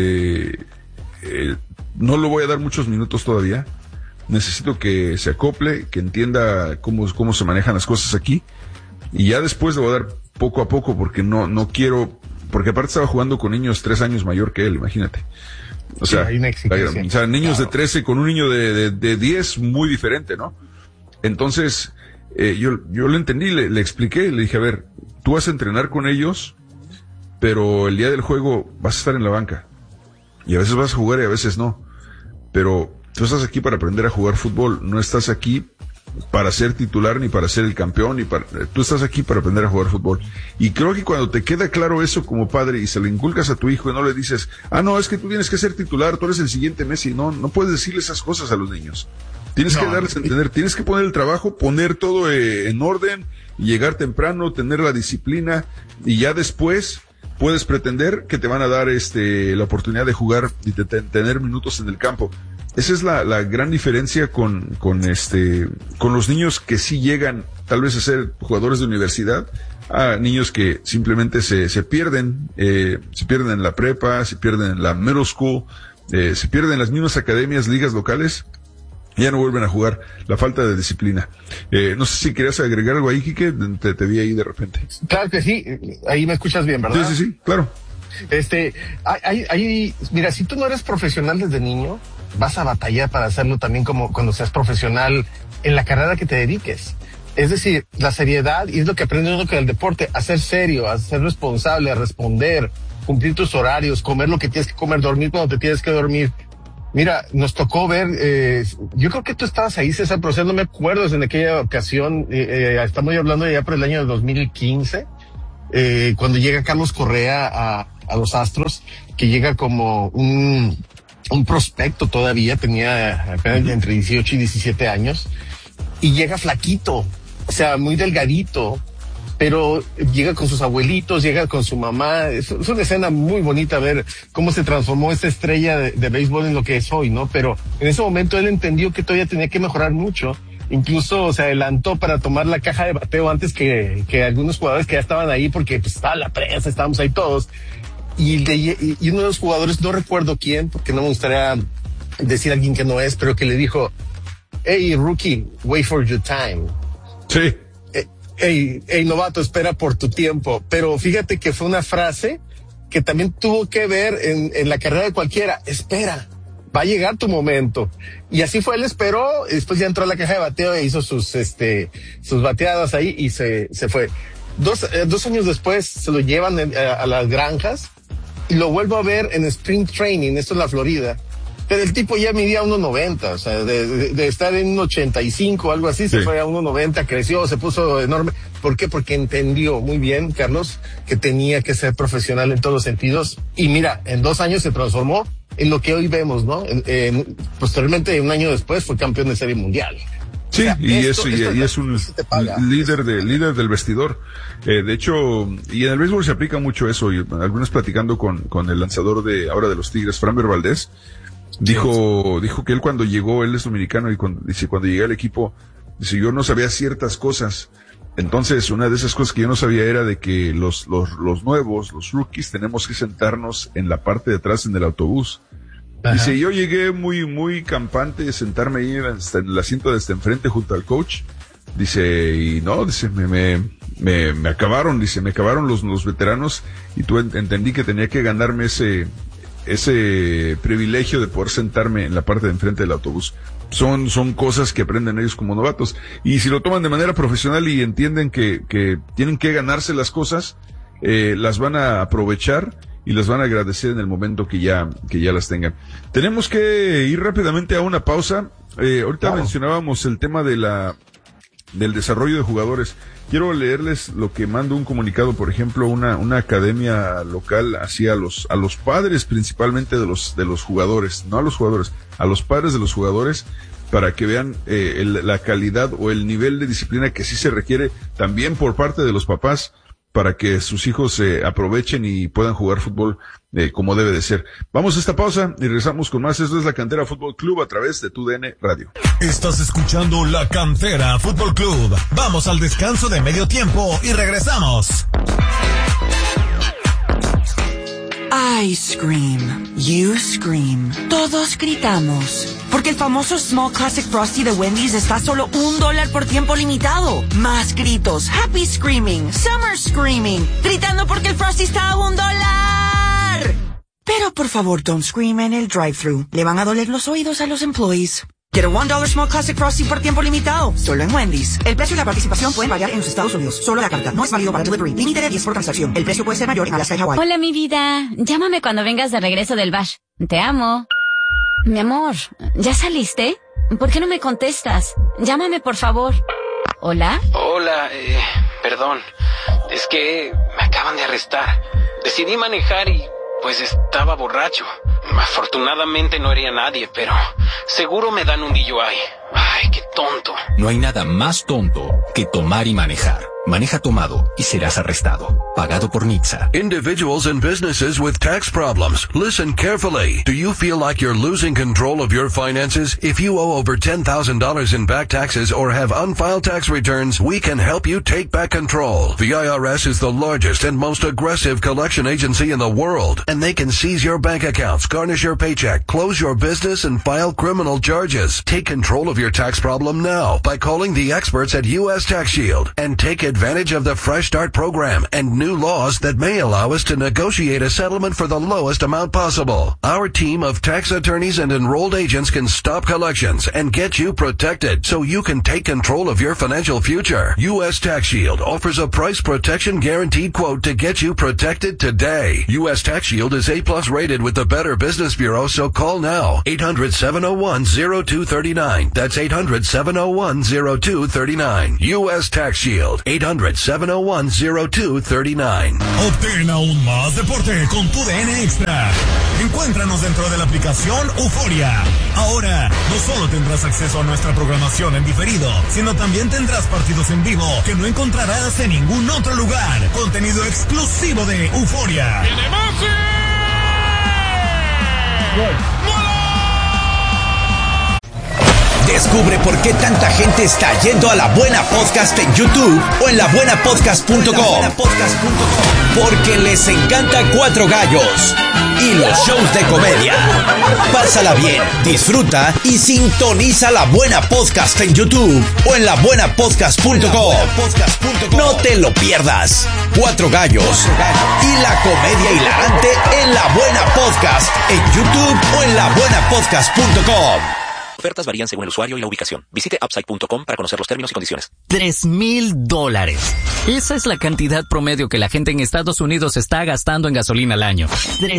no le voy a dar muchos minutos todavía, necesito que se acople, que entienda cómo se manejan las cosas aquí, y ya después le voy a dar poco a poco, porque no quiero, porque aparte estaba jugando con niños 3 años mayor que él, imagínate. O sea, hay una exigencia. O sea, niños de 13 con un niño de 10, muy diferente, ¿no? Entonces, yo lo entendí, le expliqué, le dije, a ver, tú vas a entrenar con ellos, pero el día del juego vas a estar en la banca. Y a veces vas a jugar y a veces no. Pero tú estás aquí para aprender a jugar fútbol, no estás aquí para ser titular ni para ser el campeón, tú estás aquí para aprender a jugar fútbol. Y creo que cuando te queda claro eso como padre y se lo inculcas a tu hijo y no le dices, no, es que tú tienes que ser titular, tú eres el siguiente Messi, no puedes decirle esas cosas a los niños. Tienes que darles a entender, tienes que poner el trabajo, poner todo en orden, llegar temprano, tener la disciplina, y ya después puedes pretender que te van a dar la oportunidad de jugar y de tener minutos en el campo. Esa es la gran diferencia con los niños que sí llegan tal vez a ser jugadores de universidad, a niños que simplemente se pierden en la prepa, se pierden en la middle school, se pierden en las mismas academias, ligas locales, y ya no vuelven a jugar. La falta de disciplina. No sé si querías agregar algo ahí, Quique, te vi ahí de repente. Claro que sí, ahí me escuchas bien, ¿verdad? Sí, claro. Mira, si tú no eres profesional desde niño, vas a batallar para hacerlo también como cuando seas profesional en la carrera que te dediques. Es decir, la seriedad, y es lo que aprende uno con el deporte, a ser serio, a ser responsable, a responder. cumplir tus horarios, comer lo que tienes que comer, dormir cuando te tienes que dormir. Mira, nos tocó ver, yo creo que tú estabas ahí, César, pero no me acuerdo en aquella ocasión, estamos hablando ya por el año de 2015, cuando llega Carlos Correa a los Astros, que llega como un prospecto todavía, tenía apenas entre 18 y 17 años, y llega flaquito, o sea, muy delgadito, pero llega con sus abuelitos, llega con su mamá. Es una escena muy bonita ver cómo se transformó esta estrella de béisbol en lo que es hoy, ¿no? Pero en ese momento él entendió que todavía tenía que mejorar mucho. Incluso se adelantó para tomar la caja de bateo antes que algunos jugadores que ya estaban ahí, porque pues estaba la prensa, estábamos ahí todos. Y uno de los jugadores, no recuerdo quién, porque no me gustaría decir a alguien que no es, pero que le dijo, hey, rookie, wait for your time. Sí. Hey, novato, espera por tu tiempo. Pero fíjate que fue una frase que también tuvo que ver en la carrera de cualquiera. Espera, va a llegar tu momento. Y así fue, él esperó, y después ya entró a la caja de bateo e hizo sus bateadas ahí y se fue. 2 años después se lo llevan a las granjas y lo vuelvo a ver en Spring Training, esto en la Florida. Pero el tipo ya medía 1.90, o sea, de estar en 1.85 algo así, se fue a 1.90, creció, se puso enorme. ¿Por qué? Porque entendió muy bien, Carlos, que tenía que ser profesional en todos los sentidos. Y mira, en 2 años se transformó en lo que hoy vemos, ¿no? Posteriormente, 1 año después, fue campeón de Serie Mundial. Sí, o sea, y es un líder del vestidor. De hecho, y en el béisbol se aplica mucho eso, y algunos platicando con el lanzador de los Tigres, Framber Valdez, dijo que él cuando llegó, él es dominicano, y cuando llegué al equipo, dice, yo no sabía ciertas cosas. Entonces, una de esas cosas que yo no sabía era de que los nuevos, los rookies, tenemos que sentarnos en la parte de atrás en el autobús. Ajá. Dice, yo llegué muy campante, sentarme ahí en el asiento de enfrente junto al coach. Dice, y no, dice, me acabaron los veteranos, y entendí que tenía que ganarme ese privilegio de poder sentarme en la parte de enfrente del autobús. Son cosas que aprenden ellos como novatos, y si lo toman de manera profesional y entienden que tienen que ganarse las cosas, las van a aprovechar y las van a agradecer en el momento que ya las tengan. Tenemos que ir rápidamente a una pausa. Ahorita mencionábamos el tema del desarrollo de jugadores. Quiero leerles lo que manda un comunicado, por ejemplo, una academia local hacia a los padres principalmente de los jugadores, no a los jugadores, a los padres de los jugadores, para que vean la calidad o el nivel de disciplina que sí se requiere también por parte de los papás, para que sus hijos aprovechen y puedan jugar fútbol como debe de ser. Vamos a esta pausa y regresamos con más. Esto es La Cantera Fútbol Club a través de TUDN Radio. Estás escuchando La Cantera Fútbol Club. Vamos al descanso de medio tiempo y regresamos. I scream, you scream, todos gritamos. Porque el famoso Small Classic Frosty de Wendy's está a solo $1 por tiempo limitado. Más gritos, happy screaming, summer screaming, gritando porque el Frosty está a $1. Pero por favor, don't scream en el drive-thru. Le van a doler los oídos a los employees. Get a $1 Small Classic Frosty por tiempo limitado, solo en Wendy's. El precio y la participación pueden variar en los Estados Unidos. Solo la carta, no es válido para delivery. Límite de 10 por transacción. El precio puede ser mayor en Alaska y Hawaii. Hola, mi vida. Llámame cuando vengas de regreso del bash. Te amo. Mi amor, ¿ya saliste? ¿Por qué no me contestas? Llámame, por favor. ¿Hola? Hola, perdón. Es que me acaban de arrestar. Decidí manejar y pues estaba borracho. Afortunadamente no hería a nadie, pero seguro me dan un DUI. Ay, qué tonto. No hay nada más tonto que tomar y manejar. Maneja tomado y serás arrestado. Pagado por NHTSA. Individuals and businesses with tax problems. Listen carefully. Do you feel like you're losing control of your finances? If you owe over $10,000 in back taxes or have unfiled tax returns, we can help you take back control. The IRS is the largest and most aggressive collection agency in the world, and they can seize your bank accounts, garnish your paycheck, close your business, and file criminal charges. Take control of your tax problem now by calling the experts at U.S. Tax Shield and take advantage advantage of the Fresh Start program and new laws that may allow us to negotiate a settlement for the lowest amount possible. Our team of tax attorneys and enrolled agents can stop collections and get you protected so you can take control of your financial future. U.S. Tax Shield offers a price protection guaranteed quote to get you protected today. U.S. Tax Shield is A+ rated with the Better Business Bureau, so call now. 800-701-0239. That's 800-701-0239. U.S. Tax Shield. 800-701-0239. Obtén aún más deporte con tu DN Extra. Encuéntranos dentro de la aplicación Euforia. Ahora, no solo tendrás acceso a nuestra programación en diferido, sino también tendrás partidos en vivo que no encontrarás en ningún otro lugar. Contenido exclusivo de Euforia. ¡Viene Messi! Descubre por qué tanta gente está yendo a La Buena Podcast en YouTube o en labuenapodcast.com. Porque les encanta Cuatro Gallos y los shows de comedia. Pásala bien, disfruta y sintoniza La Buena Podcast en YouTube o en labuenapodcast.com. No te lo pierdas. Cuatro Gallos y la comedia hilarante en La Buena Podcast en YouTube o en labuenapodcast.com. Ofertas varían según el usuario y la ubicación. Visite Upside.com para conocer los términos y condiciones. $3,000. Esa es la cantidad promedio que la gente en Estados Unidos está gastando en gasolina al año.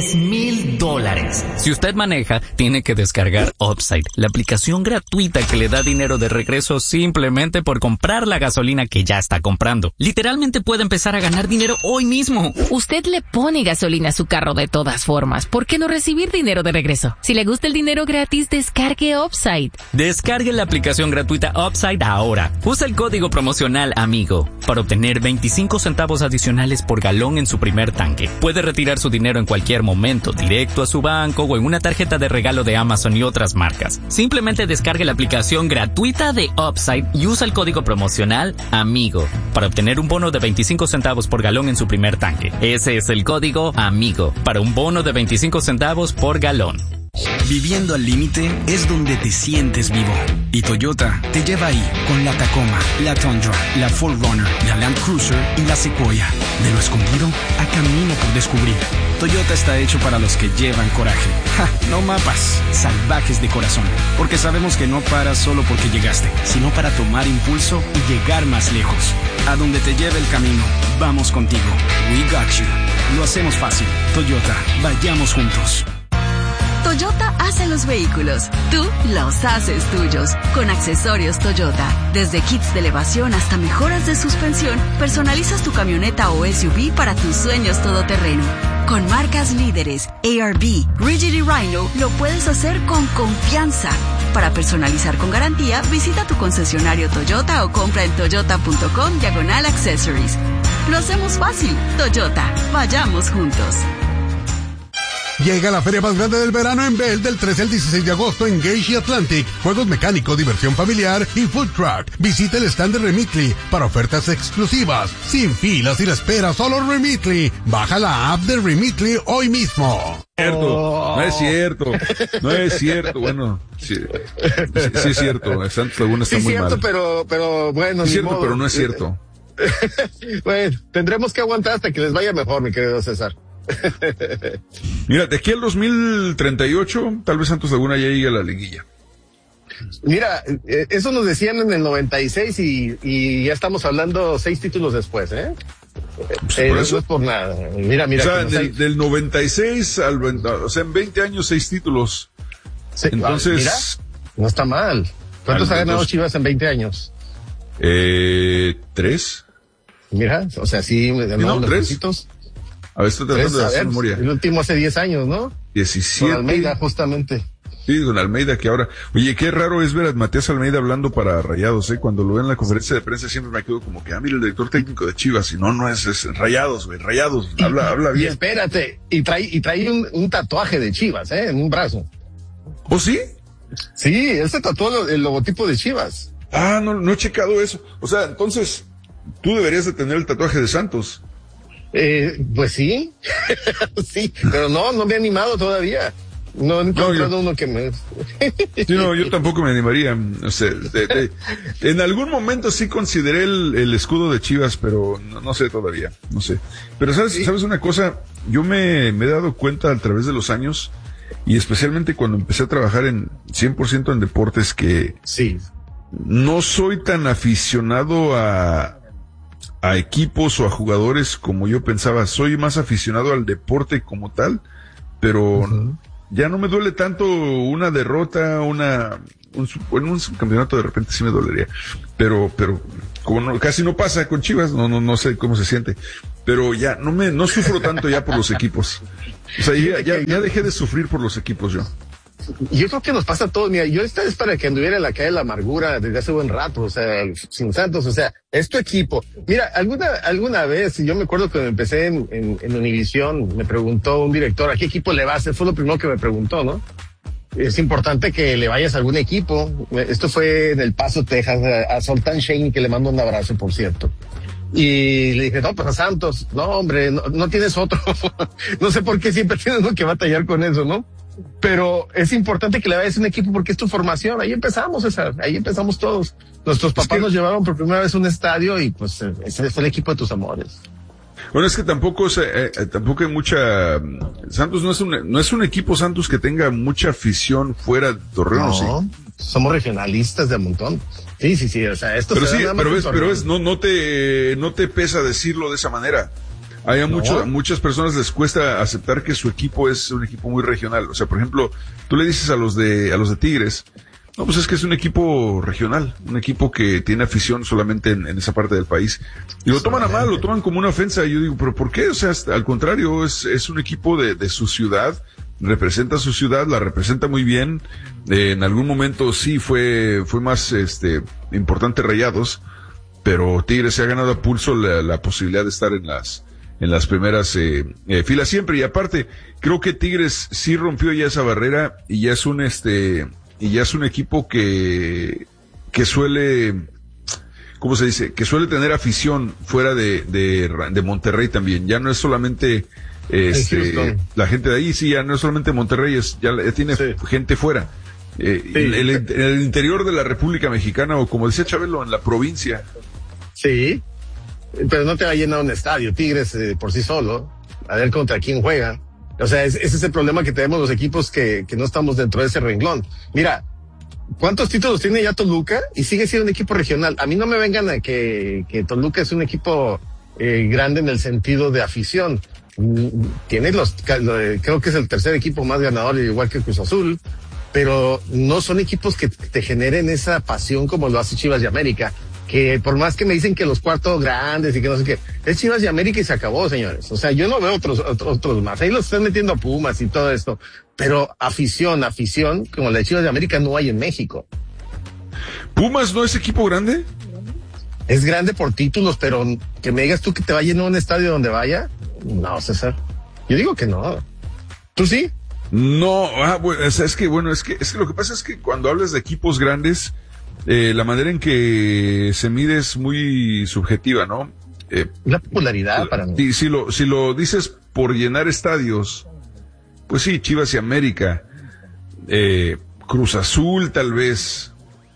$3,000. Si usted maneja, tiene que descargar Upside, la aplicación gratuita que le da dinero de regreso simplemente por comprar la gasolina que ya está comprando. Literalmente puede empezar a ganar dinero hoy mismo. Usted le pone gasolina a su carro de todas formas. ¿Por qué no recibir dinero de regreso? Si le gusta el dinero gratis, descargue Upside. Descargue la aplicación gratuita Upside ahora. Usa el código promocional AMIGO para obtener 25 centavos adicionales por galón en su primer tanque. Puede retirar su dinero en cualquier momento, directo a su banco o en una tarjeta de regalo de Amazon y otras marcas. Simplemente descargue la aplicación gratuita de Upside y usa el código promocional AMIGO para obtener un bono de 25 centavos por galón en su primer tanque. Ese es el código AMIGO para un bono de 25 centavos por galón. Viviendo al límite es donde te sientes vivo. Y Toyota te lleva ahí con la Tacoma, la Tundra, la 4Runner, la Land Cruiser y la Sequoia. De lo escondido a camino por descubrir. Toyota está hecho para los que llevan coraje. ¡Ja! No mapas, salvajes de corazón. Porque sabemos que no paras solo porque llegaste, sino para tomar impulso y llegar más lejos. A donde te lleve el camino, vamos contigo. We got you. Lo hacemos fácil. Toyota, vayamos juntos. Toyota hace los vehículos, tú los haces tuyos, con accesorios Toyota. Desde kits de elevación hasta mejoras de suspensión, personalizas tu camioneta o SUV para tus sueños todoterreno. Con marcas líderes, ARB, Rigid y Rhino, lo puedes hacer con confianza. Para personalizar con garantía, visita tu concesionario Toyota o compra en toyota.com/accessories. Lo hacemos fácil. Toyota, vayamos juntos. Llega la feria más grande del verano en Bell del 13 al 16 de agosto en Gage y Atlantic. Juegos mecánicos, diversión familiar y food truck. Visita el stand de Remitly para ofertas exclusivas. Sin filas y la espera, solo Remitly. Baja la app de Remitly hoy mismo. No es cierto. No es cierto. Bueno, sí es cierto. Santos Laguna está muy mal. Pero bueno. Es cierto, pero no es cierto. Bueno, tendremos que aguantar hasta que les vaya mejor, mi querido César. Mira, de aquí al 2038, tal vez Santos Laguna ya llegue a la liguilla. Mira, eso nos decían en el 96 y ya estamos hablando 6 títulos después, ¿eh? Por eso no es por nada. Mira. O sea, del 96 al 20, o sea, en 20 años 6 títulos. Sí, entonces, mira, no está mal. ¿Cuántos ha ganado Chivas en 20 años? 3. Mira, o sea, sí, no, 3. A ver, estoy tratando de hacer memoria. El último hace 10 años, ¿no? 17. Con Almeida, justamente. Sí, con Almeida, que ahora... Oye, qué raro es ver a Matías Almeida hablando para Rayados, ¿eh? Cuando lo veo en la conferencia de prensa siempre me quedo como que, mira, el director técnico de Chivas, y no es Rayados, güey, Rayados, habla bien. Y espérate, y trae un tatuaje de Chivas, en un brazo. ¿Oh, sí? Sí, él se tatuó el logotipo de Chivas. Ah, no he checado eso. O sea, entonces, tú deberías de tener el tatuaje de Santos. Pues sí, sí, pero no me he animado todavía. No he encontrado uno que me... Sí, no, yo tampoco me animaría. O sea, en algún momento sí consideré el escudo de Chivas, pero no sé todavía, no sé. Pero ¿sabes una cosa? Yo me he dado cuenta a través de los años, y especialmente cuando empecé a trabajar en 100% en deportes, que no soy tan aficionado a equipos o a jugadores como yo pensaba. Soy más aficionado al deporte como tal, pero ya no me duele tanto una derrota, un subcampeonato de repente sí me dolería, pero como casi no pasa con Chivas, no sé cómo se siente, pero ya no sufro tanto ya por los equipos. O sea, ya dejé de sufrir por los equipos yo. Yo creo que nos pasa a todos. Mira, yo esta es para que anduviera en la calle de la amargura desde hace buen rato, o sea, sin Santos, o sea, es tu equipo. Mira, alguna vez, yo me acuerdo que empecé en Univisión, me preguntó un director, ¿a qué equipo le vas? Fue lo primero que me preguntó, ¿no? Es importante que le vayas a algún equipo. Esto fue en El Paso, Texas, a Sultan Shane, que le mando un abrazo, por cierto. Y le dije, no, pues a Santos. No, hombre, no tienes otro. No sé por qué siempre tienes uno que batallar con eso, ¿no? Pero es importante que le vayas a un equipo porque es tu formación. Ahí empezamos, César. Ahí empezamos todos. Nuestros papás nos llevaron por primera vez a un estadio y pues ese fue el equipo de tus amores. Bueno, es que tampoco hay mucha... Santos no es un equipo, Santos, que tenga mucha afición fuera de Torreón, ¿sí? Somos regionalistas de un montón. Sí, o sea, esto no te pesa decirlo de esa manera. A muchas personas les cuesta aceptar que su equipo es un equipo muy regional. O sea, por ejemplo, tú le dices a los de Tigres, no, pues es que es un equipo regional, un equipo que tiene afición solamente en esa parte del país. Y lo toman a mal, lo toman como una ofensa. Y yo digo, ¿pero por qué? O sea, al contrario, es un equipo de su ciudad, representa su ciudad, la representa muy bien. En algún momento sí fue más, importante Rayados, pero Tigres se ha ganado a pulso la posibilidad de estar en las primeras filas siempre. Y aparte, creo que Tigres sí rompió ya esa barrera y ya es un equipo que suele, ¿cómo se dice? Que suele tener afición fuera de Monterrey también. Ya no es solamente la gente de ahí, sí, ya no es solamente Monterrey, ya tiene gente fuera. En el interior de la República Mexicana, o como decía Chabelo, en la provincia. Sí. Pero no te va a llenar un estadio, Tigres por sí solo, a ver contra quién juega. O sea, ese es el problema que tenemos los equipos que no estamos dentro de ese renglón. Mira, ¿cuántos títulos tiene ya Toluca? Y sigue siendo un equipo regional. A mí no me vengan a que Toluca es un equipo grande en el sentido de afición. Tiene creo que es el tercer equipo más ganador, igual que Cruz Azul, pero no son equipos que te generen esa pasión como lo hace Chivas y América. Que por más que me dicen que los cuartos grandes y que no sé qué, es Chivas y América y se acabó, señores. O sea, yo no veo otros más. Ahí los están metiendo a Pumas y todo esto. Pero afición, como la de Chivas y América no hay en México. ¿Pumas no es equipo grande? Es grande por títulos, pero que me digas tú que te va a llenar un estadio donde vaya. No, César. Yo digo que no. ¿Tú sí? No, bueno, es que lo que pasa es que cuando hablas de equipos grandes, la manera en que se mide es muy subjetiva, ¿no? La popularidad para mí. Y si lo dices por llenar estadios, pues sí, Chivas y América, Cruz Azul tal vez,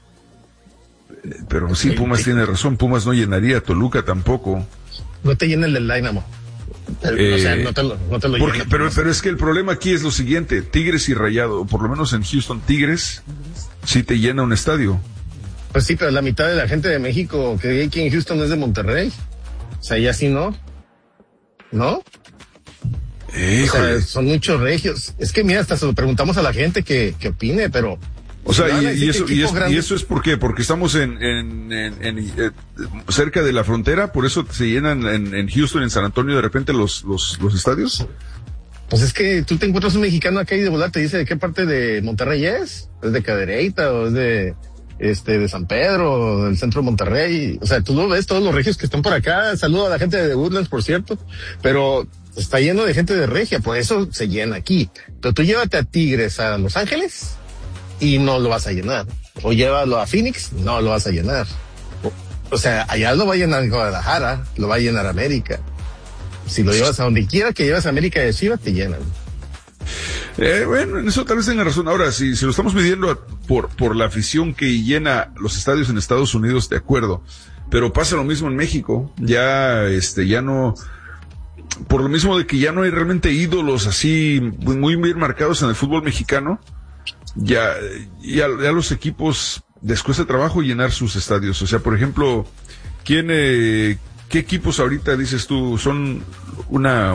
pero sí, Pumas tiene razón, Pumas no llenaría, Toluca tampoco. No te llena el Dynamo. O sea, no te lo llena. Pero es que el problema aquí es lo siguiente, Tigres y Rayado, por lo menos en Houston, Tigres sí te llena un estadio. Pues sí, pero la mitad de la gente de México que hay aquí en Houston es de Monterrey. O sea, ya sí no. ¿No? O sea, son muchos regios. Es que mira, hasta se lo preguntamos a la gente que opine, pero... O sea, y eso es ¿por qué? Porque estamos cerca de la frontera, por eso se llenan en Houston, en San Antonio, de repente los estadios. Pues es que tú te encuentras un mexicano acá y de volar te dice de qué parte de Monterrey es de Cadereyta o es de San Pedro, del centro de Monterrey. O sea, tú lo ves, todos los regios que están por acá. Saludo a la gente de Woodlands, por cierto, pero está lleno de gente de regia, por eso se llena aquí. Pero tú llévate a Tigres a Los Ángeles y no lo vas a llenar. O llévalo a Phoenix, no lo vas a llenar. O sea, allá lo va a llenar Guadalajara, lo va a llenar América. Si lo llevas a donde quiera que llevas a América de Chivas, te llenan. Bueno, en eso tal vez tenga razón. Ahora, si lo estamos midiendo por la afición que llena los estadios en Estados Unidos, de acuerdo. Pero pasa lo mismo en México. Ya no, por lo mismo de que ya no hay realmente ídolos así muy bien marcados en el fútbol mexicano, ya los equipos les cuesta trabajo llenar sus estadios. O sea, por ejemplo, ¿qué equipos ahorita dices tú son una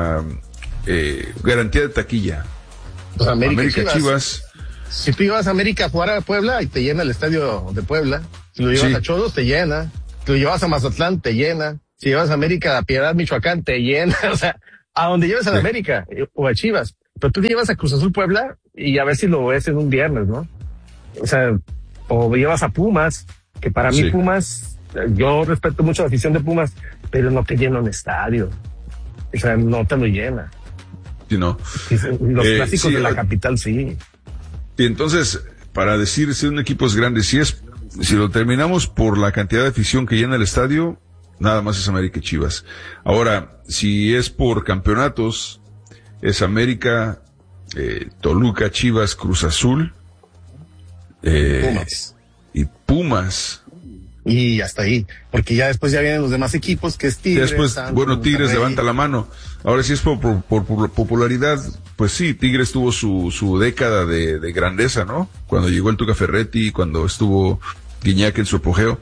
garantía de taquilla? Pues América, Chivas. Si tú llevas a América a jugar a Puebla y te llena el estadio de Puebla. Si lo llevas a Cholos, te llena. Si lo llevas a Mazatlán, te llena. Si llevas a América a Piedad, Michoacán, te llena. O sea, a donde lleves a la América o a Chivas. Pero tú te llevas a Cruz Azul Puebla y a ver si lo ves en un viernes, ¿no? O sea, o llevas a Pumas, que para mí Pumas, yo respeto mucho la afición de Pumas, pero no te llena un estadio. O sea, no te lo llena. Sí, no. Los clásicos de la capital, sí. Y entonces, para decir si un equipo es grande, si lo terminamos por la cantidad de afición que llena el estadio, nada más es América y Chivas. Ahora, si es por campeonatos, es América, Toluca, Chivas, Cruz Azul, Pumas. Y Pumas. Y hasta ahí, porque ya después ya vienen los demás equipos, que es Tigres. Después, Santos, Tigres levanta la mano. Ahora sí es por popularidad, pues sí, Tigres tuvo su década de grandeza, ¿no? Cuando llegó el Tuca Ferretti, cuando estuvo Guiñac en su apogeo.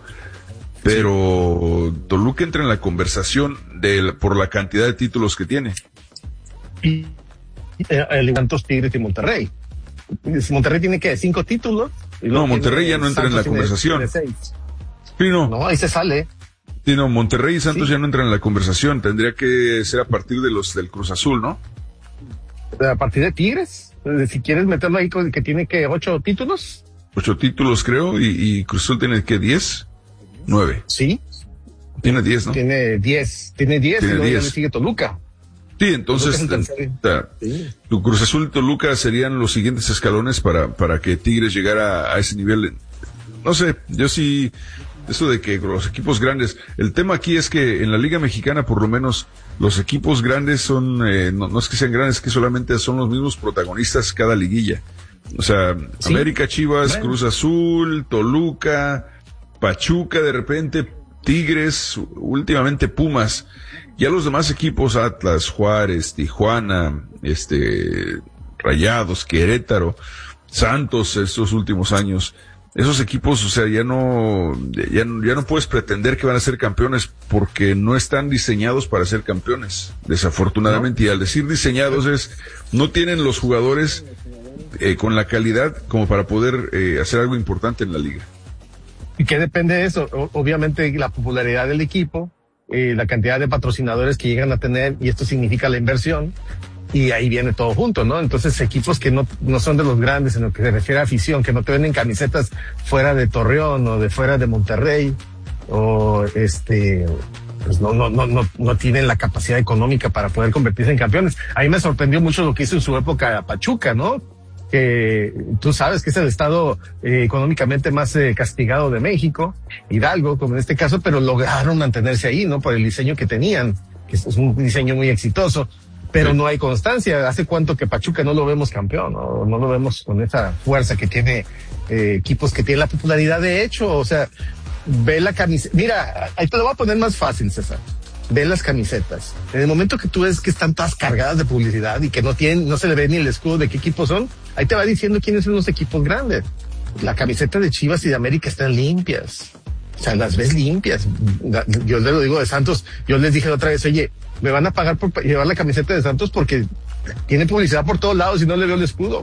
Pero Toluca entra en la conversación por la cantidad de títulos que tiene. Y Santos, Tigres y Monterrey. Monterrey tiene que 5 títulos. No, Monterrey ya no entra en la conversación. Sí, no, ahí se sale. Sí, no, Monterrey y Santos ya no entran en la conversación. Tendría que ser a partir de los del Cruz Azul, ¿no? A partir de Tigres. Si quieres meterlo ahí, que tiene que 8 títulos. 8 títulos, creo, y Cruz Azul tiene que 10, 9. Sí. Tiene 10, ¿no? Tiene 10 y luego ya le sigue Toluca. Sí, entonces, tu Cruz Azul y Toluca serían los siguientes escalones para que Tigres llegara a ese nivel. No sé, yo sí, eso de que los equipos grandes, el tema aquí es que en la Liga Mexicana, por lo menos, los equipos grandes son, no es que sean grandes, es que solamente son los mismos protagonistas cada liguilla. O sea, América, Chivas, Cruz Azul, Toluca, Pachuca de repente, Tigres, últimamente Pumas. Ya los demás equipos, Atlas, Juárez, Tijuana, Rayados, Querétaro, Santos estos últimos años, esos equipos, o sea, ya no puedes pretender que van a ser campeones porque no están diseñados para ser campeones, desafortunadamente. Y al decir diseñados no tienen los jugadores con la calidad como para poder hacer algo importante en la liga. ¿Y qué depende de eso? Obviamente la popularidad del equipo, la cantidad de patrocinadores que llegan a tener, y esto significa la inversión, y ahí viene todo junto, ¿no? Entonces equipos que no son de los grandes en lo que se refiere a afición, que no te venden camisetas fuera de Torreón o de fuera de Monterrey, o pues no tienen la capacidad económica para poder convertirse en campeones. A mí me sorprendió mucho lo que hizo en su época Pachuca, ¿no? Que tú sabes que es el estado económicamente más castigado de México, Hidalgo, como en este caso, pero lograron mantenerse ahí, ¿no? Por el diseño que tenían, que es un diseño muy exitoso, pero no hay constancia. ¿Hace cuánto que Pachuca no lo vemos campeón? No lo vemos con esa fuerza que tiene equipos que tienen la popularidad de hecho? O sea, ve la camiseta. Mira, ahí te lo voy a poner más fácil, César. Ve las camisetas. En el momento que tú ves que están todas cargadas de publicidad y que no se le ve ni el escudo de qué equipos son, ahí te va diciendo quiénes son los equipos grandes. La camiseta de Chivas y de América están limpias. O sea, las ves limpias. Yo les lo digo de Santos. Yo les dije la otra vez, oye, me van a pagar por llevar la camiseta de Santos porque tiene publicidad por todos lados y no le veo el escudo.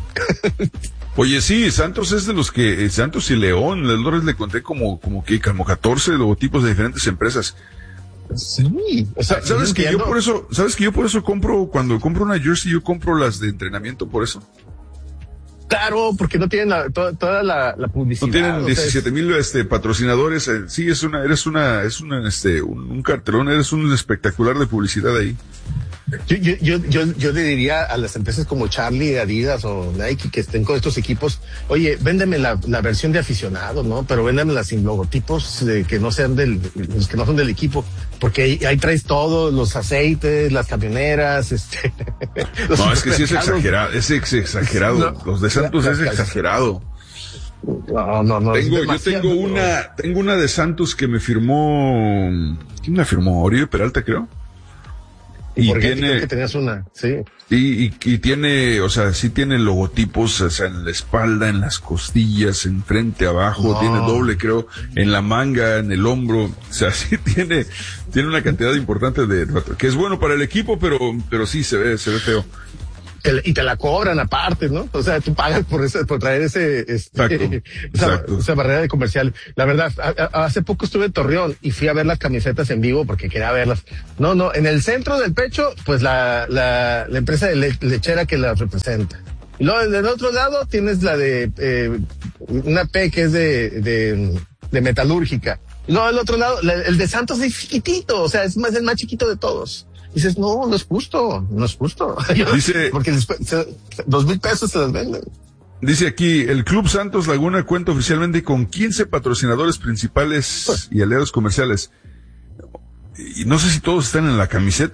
Oye, sí, Santos es de los que, Santos y León, le conté como 14 logotipos de diferentes empresas. Sí, o sea, ¿sabes que yo por eso compro, cuando compro una jersey, yo compro las de entrenamiento por eso? Claro, porque no tienen toda la publicidad. No tienen 17,000 patrocinadores. Sí, eres un cartelón, eres un espectacular de publicidad ahí. Yo le diría a las empresas como Charlie, Adidas o Nike que estén con estos equipos, oye, véndeme la versión de aficionado, ¿no? Pero véndemela sin logotipos que no sean los que no son del equipo, porque ahí traes todo, los aceites, las camioneras, No, es que sí es exagerado, No, los de Santos es exagerado. No. Tengo una de Santos que me firmó, ¿quién me firmó? Oribe Peralta, creo. Y creo que tenías una, sí. Y tiene, o sea, sí tiene logotipos, o sea, en la espalda, en las costillas, en frente, abajo, tiene doble, creo, en la manga, en el hombro, o sea, sí tiene una cantidad importante que es bueno para el equipo, pero sí se ve feo. Y te la cobran aparte, ¿no? O sea, tú pagas por traer esa barrera de comercial. La verdad, hace poco estuve en Torreón y fui a ver las camisetas en vivo porque quería verlas. No, en el centro del pecho, pues la empresa de lechera que las representa. Y luego del otro lado tienes la de una P que es de metalúrgica. Y luego del otro lado, el de Santos es chiquitito, o sea, es el más chiquito de todos. Dices, no es justo. Dice, porque después, 2,000 pesos se las venden. Dice aquí, el Club Santos Laguna cuenta oficialmente con 15 patrocinadores principales y aliados comerciales. Y no sé si todos están en la camiseta.